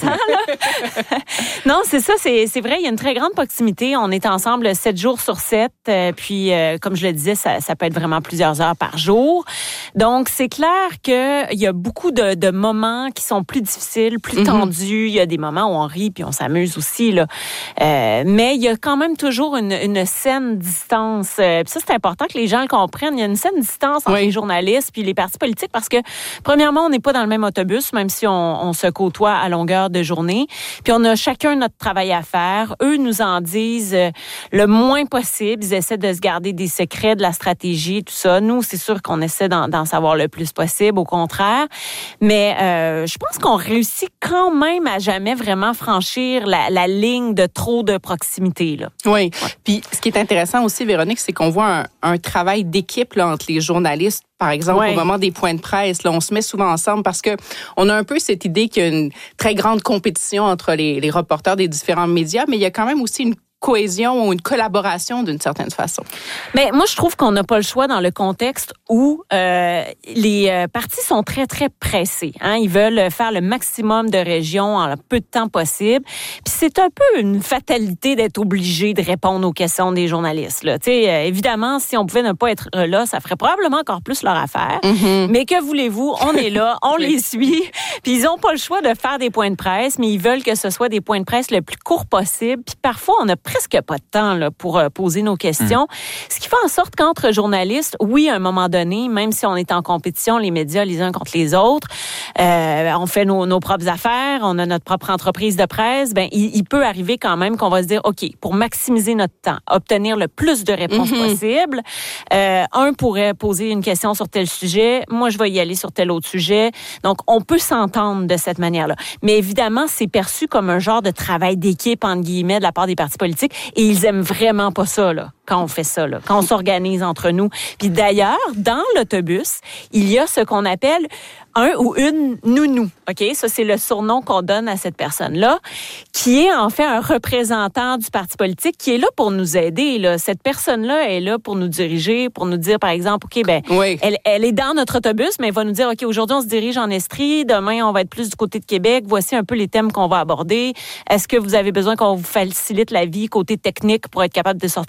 Là. Non, c'est ça, c'est, c'est vrai, il y a une très grande proximité. On est ensemble sept jours sur sept. Euh, puis, euh, comme je le disais, ça, ça peut être vraiment plusieurs heures par jour. Donc, c'est clair qu'il y a beaucoup de, de moments qui sont plus difficiles, plus mm-hmm. tendus. Il y a des moments où on rit puis on s'amuse aussi. Là. Euh, mais il y a quand même toujours une, une saine distance. Euh, puis ça, c'est important que les gens le comprennent. Il y a une saine distance entre oui. les journalistes puis les partis politiques parce que, premièrement, on n'est pas dans le même autobus, même si on, on se côtoie à longueur de journée. Puis on a chacun notre travail à faire. Eux nous en disent euh, le moins possible. Ils essaient de se garder des secrets, de la stratégie, tout ça. Nous, c'est sûr qu'on essaie d'en, d'en savoir le plus possible, au contraire. Mais euh, je pense qu'on réussit quand même à jamais vraiment franchir la, la ligne de trop de proximité. Là. Oui. Ouais. Puis ce qui est intéressant aussi, Véronique, c'est qu'on voit un, un travail d'équipe là, entre les journalistes. Par exemple, ouais. au moment des points de presse, là, on se met souvent ensemble parce que on a un peu cette idée qu'il y a une très grande compétition entre les, les reporters des différents médias, mais il y a quand même aussi une cohésion ou une collaboration d'une certaine façon. Mais moi, je trouve qu'on n'a pas le choix dans le contexte où euh, les euh, partis sont très, très pressés. Hein? Ils veulent faire le maximum de régions en le peu de temps possible. Puis c'est un peu une fatalité d'être obligé de répondre aux questions des journalistes. Là. Euh, évidemment, si on pouvait ne pas être là, ça ferait probablement encore plus leur affaire. Mm-hmm. Mais que voulez-vous? On est là, on les suit. Puis ils n'ont pas le choix de faire des points de presse, mais ils veulent que ce soit des points de presse le plus court possible. Puis parfois, on a presque pas de temps là, pour euh, poser nos questions. Mmh. Ce qui fait en sorte qu'entre journalistes, oui, à un moment donné, même si on est en compétition, les médias les uns contre les autres, euh, on fait nos, nos propres affaires, on a notre propre entreprise de presse, ben il, il peut arriver quand même qu'on va se dire, OK, pour maximiser notre temps, obtenir le plus de réponses mmh. possible, euh, un pourrait poser une question sur tel sujet, moi je vais y aller sur tel autre sujet. Donc, on peut s'entendre de cette manière-là. Mais évidemment, c'est perçu comme un genre de travail d'équipe, entre guillemets, de la part des partis politiques. Et ils aiment vraiment pas ça, là, quand on fait ça, là, quand on s'organise entre nous. Puis d'ailleurs, dans l'autobus, il y a ce qu'on appelle un ou une nounou. OK? Ça, c'est le surnom qu'on donne à cette personne-là, qui est en fait un représentant du parti politique qui est là pour nous aider. Là. Cette personne-là est là pour nous diriger, pour nous dire, par exemple, OK, ben, oui. elle, elle est dans notre autobus, mais elle va nous dire, OK, aujourd'hui, on se dirige en Estrie, demain, on va être plus du côté de Québec. Voici un peu les thèmes qu'on va aborder. Est-ce que vous avez besoin qu'on vous facilite la vie côté technique pour être capable de sortir en direct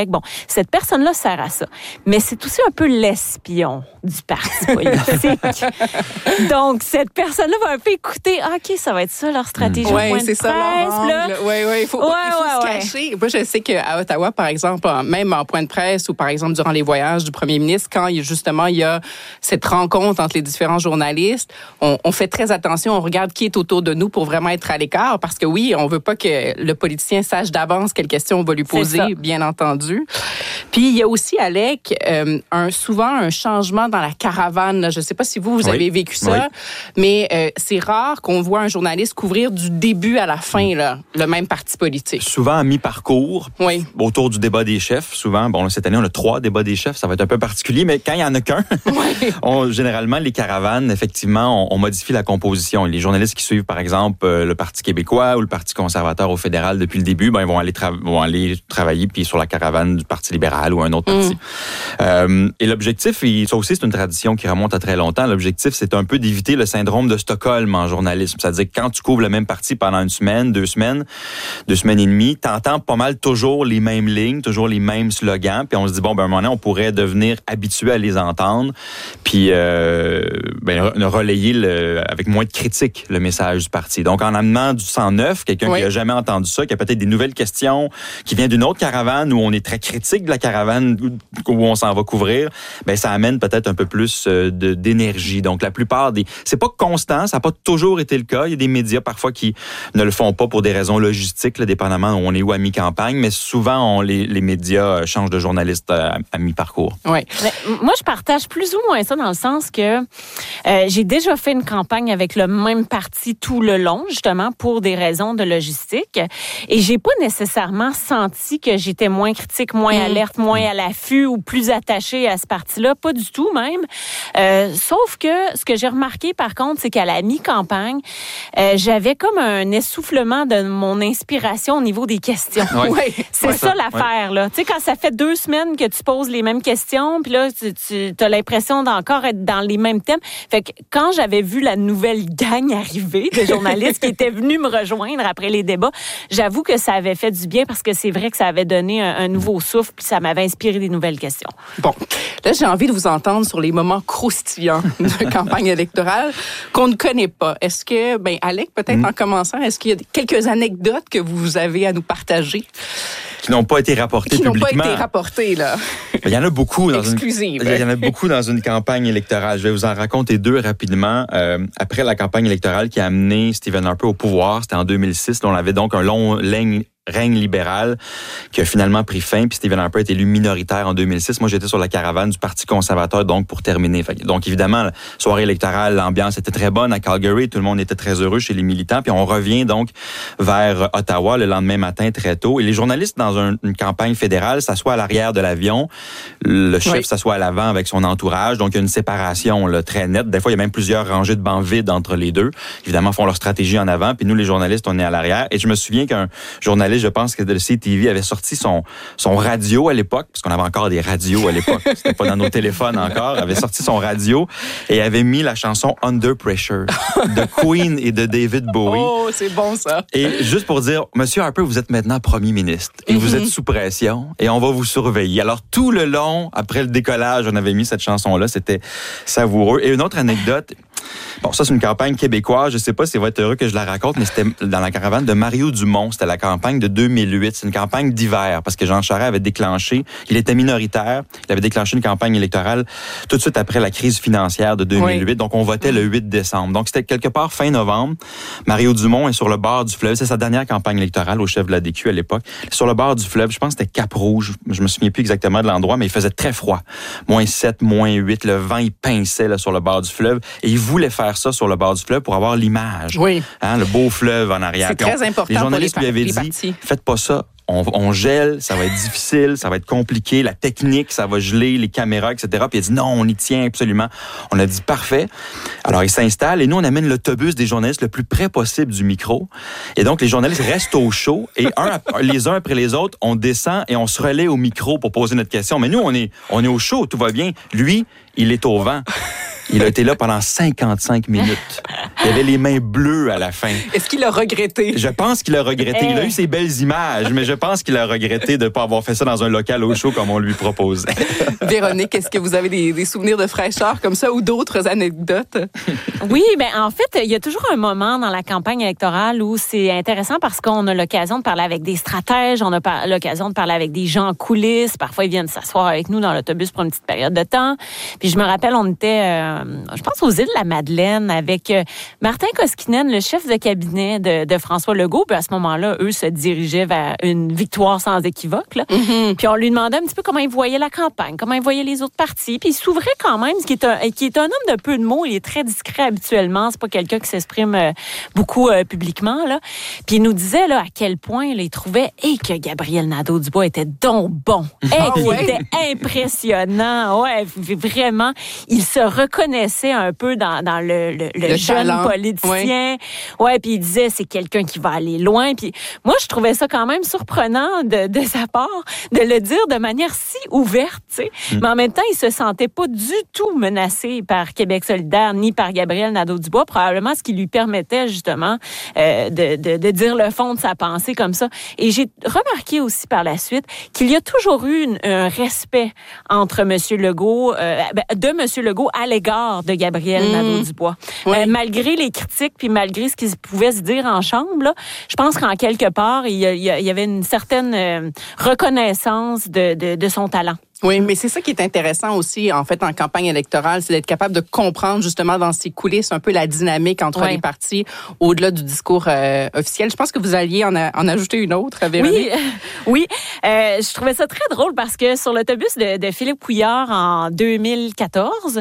Québec. Bon, cette personne-là sert à ça. Mais c'est aussi un peu l'espion du parti politique. Donc, cette personne-là va un peu écouter, ah, OK, ça va être ça leur stratégie. Oui, point c'est de ça leur presse, angle. là. Oui, oui, il faut, Ouais, il faut ouais, se ouais. cacher. Moi, je sais qu'à Ottawa, par exemple, même en point de presse ou par exemple durant les voyages du premier ministre, quand il, justement il y a cette rencontre entre les différents journalistes, on, on fait très attention, on regarde qui est autour de nous pour vraiment être à l'écart, parce que oui, on veut pas que le politicien sache d'avance quelle question on va lui poser, bien entendu. Puis il y a aussi, Alec, euh, un, souvent un changement dans la caravane. Là. Je sais pas si vous, vous oui. avez vécu ça, oui. mais euh, c'est rare qu'on voit un journaliste couvrir du début à la fin là, le même parti politique. Souvent à mi-parcours, oui. autour du débat des chefs. Souvent, bon, cette année, on a trois débats des chefs. Ça va être un peu particulier, mais quand il y en a qu'un, oui. on, généralement, les caravanes, effectivement, on, on modifie la composition. Les journalistes qui suivent, par exemple, le Parti québécois ou le Parti conservateur au fédéral depuis le début, ben, ils vont aller, tra- vont aller travailler puis sur la caravane du Parti libéral ou un autre parti. Mm. Euh, et l'objectif, et ça aussi, c'est une tradition qui remonte à très longtemps. L'objectif, c'est un peu d'éviter le syndrome de Stockholm en journalisme. C'est-à-dire que quand tu couvres le même parti pendant une semaine, deux semaines, deux semaines et demie, t'entends pas mal toujours les mêmes lignes, toujours les mêmes slogans, puis on se dit, bon, ben, à un moment donné, on pourrait devenir habitué à les entendre, puis euh, ben, relayer le, avec moins de critique le message du parti. Donc, en amenant du sang neuf, quelqu'un oui. qui a jamais entendu ça, qui a peut-être des nouvelles questions, qui vient d'une autre caravane où on est très critique de la caravane où on s'en va couvrir, ben ça amène peut-être un peu plus de, d'énergie. Donc, la plupart des... C'est pas constant, ça n'a pas toujours été le cas. Il y a des médias parfois qui ne le font pas pour des raisons logistiques, là, dépendamment où on est où à mi-campagne, mais souvent, on, les, les médias changent de journaliste à, à mi-parcours. Oui. Mais moi, je partage plus ou moins ça dans le sens que euh, j'ai déjà fait une campagne avec le même parti tout le long, justement, pour des raisons de logistique. Et j'ai pas nécessairement senti que j'étais moins critique, moins mmh. alerte, moins à l'affût ou plus attachée à ce parti-là. Pas du tout, même. Euh, sauf que ce que j'ai remarqué, par contre, c'est qu'à la mi-campagne, euh, j'avais comme un essoufflement de mon inspiration au niveau des questions. Ouais. Ouais. C'est ouais, ça, ça l'affaire, ouais. là. Tu sais, quand ça fait deux semaines que tu poses les mêmes questions, puis là, tu, tu as l'impression d'encore être dans les mêmes thèmes. Fait que quand j'avais vu la nouvelle gang arriver de journalistes qui étaient venus me rejoindre après les débats, j'avoue que ça avait fait du bien parce que c'est vrai que ça avait donné un, un nouveau souffle puis ça m'avait inspiré des nouvelles questions. Bon, là, j'ai envie de vous entendre sur les moments croustillants de campagne électorale qu'on ne connaît pas. Est-ce que, ben, Alec, peut-être mmh. en commençant, est-ce qu'il y a quelques anecdotes que vous avez à nous partager? Qui n'ont pas été rapportées qui publiquement. Qui n'ont pas été rapportées, là. Il y en a beaucoup dans Exclusive. une. Il y en a beaucoup dans une campagne électorale. Je vais vous en raconter deux rapidement. Euh, après la campagne électorale qui a amené Stephen Harper au pouvoir, c'était en deux mille six. On avait donc un long règne règne libéral qui a finalement pris fin, puis Stephen Harper est élu minoritaire en deux mille six. Moi, j'étais sur la caravane du Parti conservateur, donc pour terminer. Donc, évidemment, la soirée électorale, l'ambiance était très bonne à Calgary, tout le monde était très heureux chez les militants, puis on revient donc vers Ottawa le lendemain matin très tôt. Et les journalistes, dans un, une campagne fédérale, s'assoient à l'arrière de l'avion, le chef oui. s'assoit à l'avant avec son entourage, donc il y a une séparation là, très nette. Des fois, il y a même plusieurs rangées de bancs vides entre les deux. Évidemment, font leur stratégie en avant, puis nous, les journalistes, on est à l'arrière. Et je me souviens qu'un journaliste, je pense que de C T V avait sorti son son radio à l'époque, parce qu'on avait encore des radios à l'époque, c'était pas dans nos téléphones encore, avait sorti son radio et avait mis la chanson Under Pressure de Queen et de David Bowie. Oh, c'est bon ça. Et juste pour dire, Monsieur Harper, vous êtes maintenant premier ministre et mm-hmm. vous êtes sous pression et on va vous surveiller. Alors tout le long, après le décollage, on avait mis cette chanson-là, c'était savoureux. Et une autre anecdote. Bon, ça, c'est une campagne québécoise. Je sais pas si vous êtes heureux que je la raconte, mais c'était dans la caravane de Mario Dumont. C'était la campagne de deux mille huit. C'est une campagne d'hiver parce que Jean Charest avait déclenché, il était minoritaire, il avait déclenché une campagne électorale tout de suite après la crise financière de deux mille huit. Oui. Donc, on votait le huit décembre. Donc, c'était quelque part fin novembre. Mario Dumont est sur le bord du fleuve. C'est sa dernière campagne électorale au chef de la D Q à l'époque. Sur le bord du fleuve, je pense que c'était Cap-Rouge. Je me souviens plus exactement de l'endroit, mais il faisait très froid. moins sept, moins huit. Le vent, il pinçait là, sur le bord du fleuve. Et il voulait faire ça sur le bord du fleuve pour avoir l'image. Oui. Hein, le beau fleuve en arrière. C'est Puis très on, important les journalistes pour les, lui avaient les dit, partis. Faites pas ça. On, on gèle, ça va être difficile, ça va être compliqué, la technique, ça va geler, les caméras, et cetera. Puis il a dit non, on y tient absolument. On a dit parfait. Alors il s'installe et nous on amène l'autobus des journalistes le plus près possible du micro. Et donc les journalistes restent au chaud et un les uns après les autres, on descend et on se relaie au micro pour poser notre question. Mais nous on est on est au chaud, tout va bien. Lui, il est au vent. Il a été là pendant cinquante-cinq minutes. Il avait les mains bleues à la fin. Est-ce qu'il a regretté? Je pense qu'il a regretté. Hey. Il a eu ses belles images, mais je pense qu'il a regretté de ne pas avoir fait ça dans un local au chaud comme on lui proposait. Véronique, est-ce que vous avez des, des souvenirs de fraîcheur comme ça ou d'autres anecdotes? Oui, bien en fait, il y a toujours un moment dans la campagne électorale où c'est intéressant parce qu'on a l'occasion de parler avec des stratèges, on a par- l'occasion de parler avec des gens en coulisses. Parfois, ils viennent s'asseoir avec nous dans l'autobus pour une petite période de temps. Puis je me rappelle, on était, euh, je pense, aux îles de la Madeleine avec euh, Martin Koskinen, le chef de cabinet de, de François Legault. Puis à ce moment-là, eux se dirigeaient vers une victoire sans équivoque. Là. Mm-hmm. Puis on lui demandait un petit peu comment il voyait la campagne, comment il voyait les autres partis. Puis il s'ouvrait quand même, ce qui est un, qui est un homme de peu de mots. Il est très discret habituellement. C'est pas quelqu'un qui s'exprime euh, beaucoup euh, publiquement. Là. Puis il nous disait là, à quel point là, il trouvait et que Gabriel Nadeau-Dubois était donc bon. Et ah, qu'il ouais. était impressionnant. Ouais, vraiment. Il se reconnaissait un peu dans, dans le, le, le, le jeune talent. Politicien. Ouais, ouais puis il disait c'est quelqu'un qui va aller loin. Puis moi, je trouvais ça quand même surprenant de, de sa part de le dire de manière si ouverte. Tu sais. Mm. Mais en même temps, il se sentait pas du tout menacé par Québec solidaire ni par Gabriel Nadeau-Dubois. Probablement ce qui lui permettait justement euh, de, de, de dire le fond de sa pensée comme ça. Et j'ai remarqué aussi par la suite qu'il y a toujours eu une, un respect entre M. Legault, euh, de M. Legault à l'égard de Gabriel mmh. Nadeau-Dubois. Oui. Euh, malgré les critiques puis malgré ce qu'ils pouvaient se dire en chambre, là, je pense qu'en quelque part, il y, a, il y avait une certaine euh, reconnaissance de, de, de son talent. Oui, mais c'est ça qui est intéressant aussi, en fait, en campagne électorale, c'est d'être capable de comprendre justement dans ces coulisses un peu la dynamique entre ouais. les partis au-delà du discours euh, officiel. Je pense que vous alliez en, a, en ajouter une autre, Véronique. Oui, oui. Euh, je trouvais ça très drôle parce que sur l'autobus de, de Philippe Couillard en deux mille quatorze,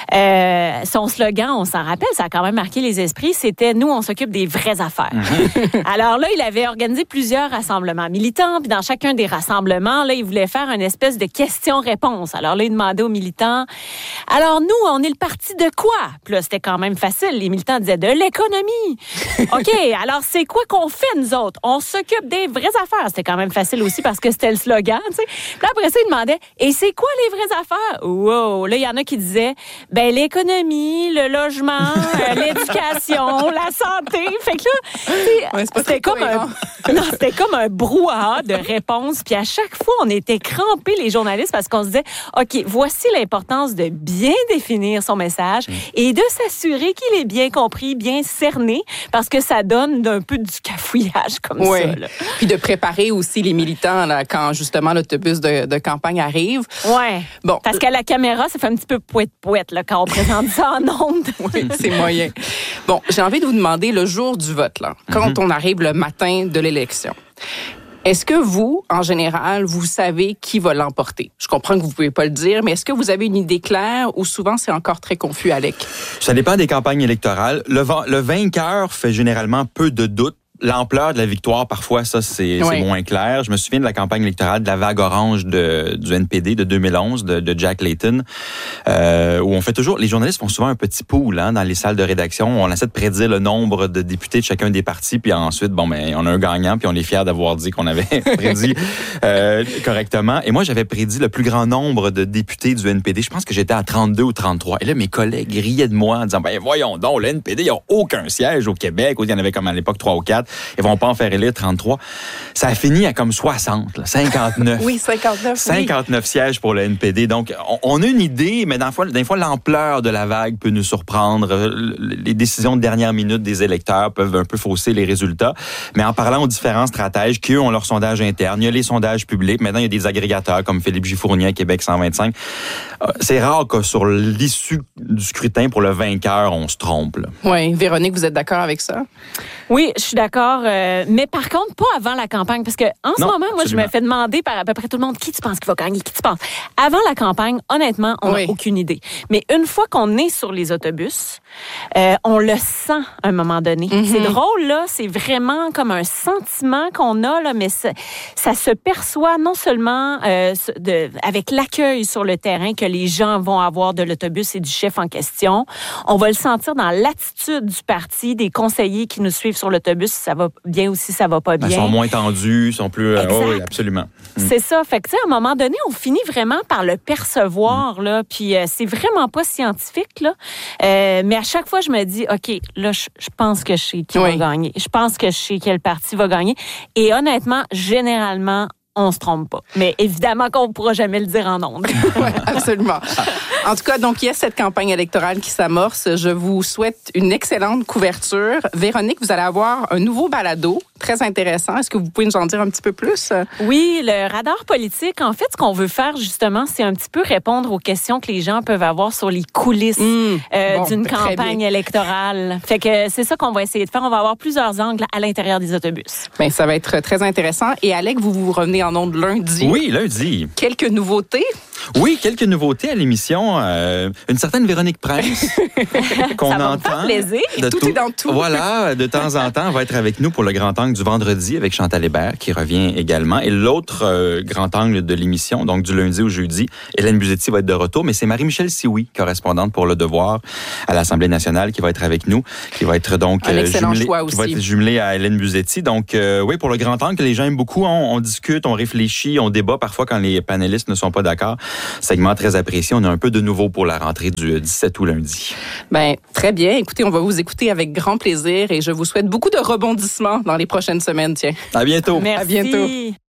euh, son slogan, on s'en rappelle, ça a quand même marqué les esprits, c'était « Nous, on s'occupe des vraies affaires mm-hmm. ». Alors là, il avait organisé plusieurs rassemblements militants, puis dans chacun des rassemblements, là, il voulait faire une espèce de question Question-réponse. Alors là, il demandait aux militants, alors nous, on est le parti de quoi? Puis là, c'était quand même facile. Les militants disaient de l'économie. OK, alors c'est quoi qu'on fait, nous autres? On s'occupe des vraies affaires. C'était quand même facile aussi parce que c'était le slogan, tu sais. Puis là, après ça, il demandait, et c'est quoi les vraies affaires? Wow! Là, il y en a qui disaient, ben l'économie, le logement, euh, l'éducation, la santé. Fait que là, ouais, c'était comme un, non, c'était comme un brouhaha de réponses. Puis à chaque fois, on était crampés, les journalistes, parce qu'on se disait, OK, voici l'importance de bien définir son message mmh. et de s'assurer qu'il est bien compris, bien cerné, parce que ça donne un peu du cafouillage comme oui. ça. Là. Puis de préparer aussi les militants là, quand justement l'autobus de, de campagne arrive. Oui, bon, parce qu'à la caméra, ça fait un petit peu pouette-pouette là, quand on présente ça en ondes. Oui, c'est moyen. Bon, j'ai envie de vous demander le jour du vote, là, quand mmh. on arrive le matin de l'élection. Est-ce que vous, en général, vous savez qui va l'emporter? Je comprends que vous ne pouvez pas le dire, mais est-ce que vous avez une idée claire ou souvent c'est encore très confus, Alec? Ça dépend des campagnes électorales. Le, le vainqueur fait généralement peu de doutes. L'ampleur de la victoire, parfois, ça, c'est, oui. c'est moins clair. Je me souviens de la campagne électorale de la vague orange de, du N P D de deux mille onze, de, de Jack Layton, euh, où on fait toujours... Les journalistes font souvent un petit pool hein, dans les salles de rédaction. On essaie de prédire le nombre de députés de chacun des partis, puis ensuite, bon, ben, on a un gagnant, puis on est fiers d'avoir dit qu'on avait prédit euh, correctement. Et moi, j'avais prédit le plus grand nombre de députés du N P D. Je pense que j'étais à trente-deux ou trente-trois. Et là, mes collègues riaient de moi en disant, ben voyons donc, le N P D, il n'y a aucun siège au Québec. Il y en avait comme à l'époque trois ou quatre. Ils vont pas en faire élire trente-trois. Ça a fini à comme soixante, là, cinquante-neuf. Oui, cinquante-neuf. cinquante-neuf oui. sièges pour le N P D. Donc, on, on a une idée, mais des fois, des fois, l'ampleur de la vague peut nous surprendre. Les décisions de dernière minute des électeurs peuvent un peu fausser les résultats. Mais en parlant aux différents stratèges qui, eux, ont leur sondage interne, il y a les sondages publics. Maintenant, il y a des agrégateurs comme Philippe Gifournier à Québec cent vingt-cinq. C'est rare que sur l'issue du scrutin pour le vainqueur, on se trompe. Là. Oui. Véronique, vous êtes d'accord avec ça? Oui, je suis d'accord. Euh, mais par contre, pas avant la campagne. Parce que en ce non, moment, moi, absolument. je me fais demander par à peu près tout le monde qui tu penses qui va gagner, qui tu penses. Avant la campagne, honnêtement, on n'a oui. aucune idée. Mais une fois qu'on est sur les autobus, euh, on le sent à un moment donné. Mm-hmm. C'est drôle, là. C'est vraiment comme un sentiment qu'on a, là, mais ça, ça se perçoit non seulement euh, de, avec l'accueil sur le terrain que les gens vont avoir de l'autobus et du chef en question. On va le sentir dans l'attitude du parti, des conseillers qui nous suivent sur l'autobus, ça va bien aussi, ça va pas bien. Ils sont moins tendus, ils sont plus... Oh, oui, absolument. C'est ça. Fait que, tu sais, à un moment donné, on finit vraiment par le percevoir, mm. là. Puis puis euh, c'est vraiment pas scientifique, là. Euh, mais à chaque fois, je me dis, OK, là, je, je pense que je sais qui oui. va gagner. Je pense que je sais quel parti va gagner. Et honnêtement, généralement, on se trompe pas. Mais évidemment qu'on ne pourra jamais le dire en ondes. Oui, absolument. En tout cas, donc, il y a cette campagne électorale qui s'amorce. Je vous souhaite une excellente couverture. Véronique, vous allez avoir un nouveau balado très intéressant. Est-ce que vous pouvez nous en dire un petit peu plus? Oui, le radar politique, en fait, ce qu'on veut faire, justement, c'est un petit peu répondre aux questions que les gens peuvent avoir sur les coulisses mmh, euh, bon, d'une campagne bien. électorale. Fait que c'est ça qu'on va essayer de faire. On va avoir plusieurs angles à l'intérieur des autobus. Bien, ça va être très intéressant. Et Alec, vous vous revenez en ondes lundi. Oui, lundi. Quelques nouveautés? Oui, quelques nouveautés à l'émission. Euh, une certaine Véronique Prince qu'on ça va entend. Me faire plaisir. De tout, tout est dans tout. Voilà, de temps en temps, va être avec nous pour le grand angle du vendredi avec Chantal Hébert qui revient également. Et l'autre euh, grand angle de l'émission, donc du lundi au jeudi, Hélène Buzetti va être de retour, mais c'est Marie-Michel Sioui, correspondante pour Le Devoir à l'Assemblée nationale, qui va être avec nous, qui va être donc Un excellent jumelée, choix qui aussi. va être jumelée à Hélène Buzetti. Donc euh, oui, pour le grand angle que les gens aiment beaucoup, on, on discute, on réfléchit, on débat parfois quand les panélistes ne sont pas d'accord. Segment très apprécié. On a un peu de nouveau pour la rentrée du dix-sept août lundi. Ben très bien. Écoutez, on va vous écouter avec grand plaisir et je vous souhaite beaucoup de rebondissements dans les prochaines semaines. Tiens. À bientôt. Merci. À bientôt.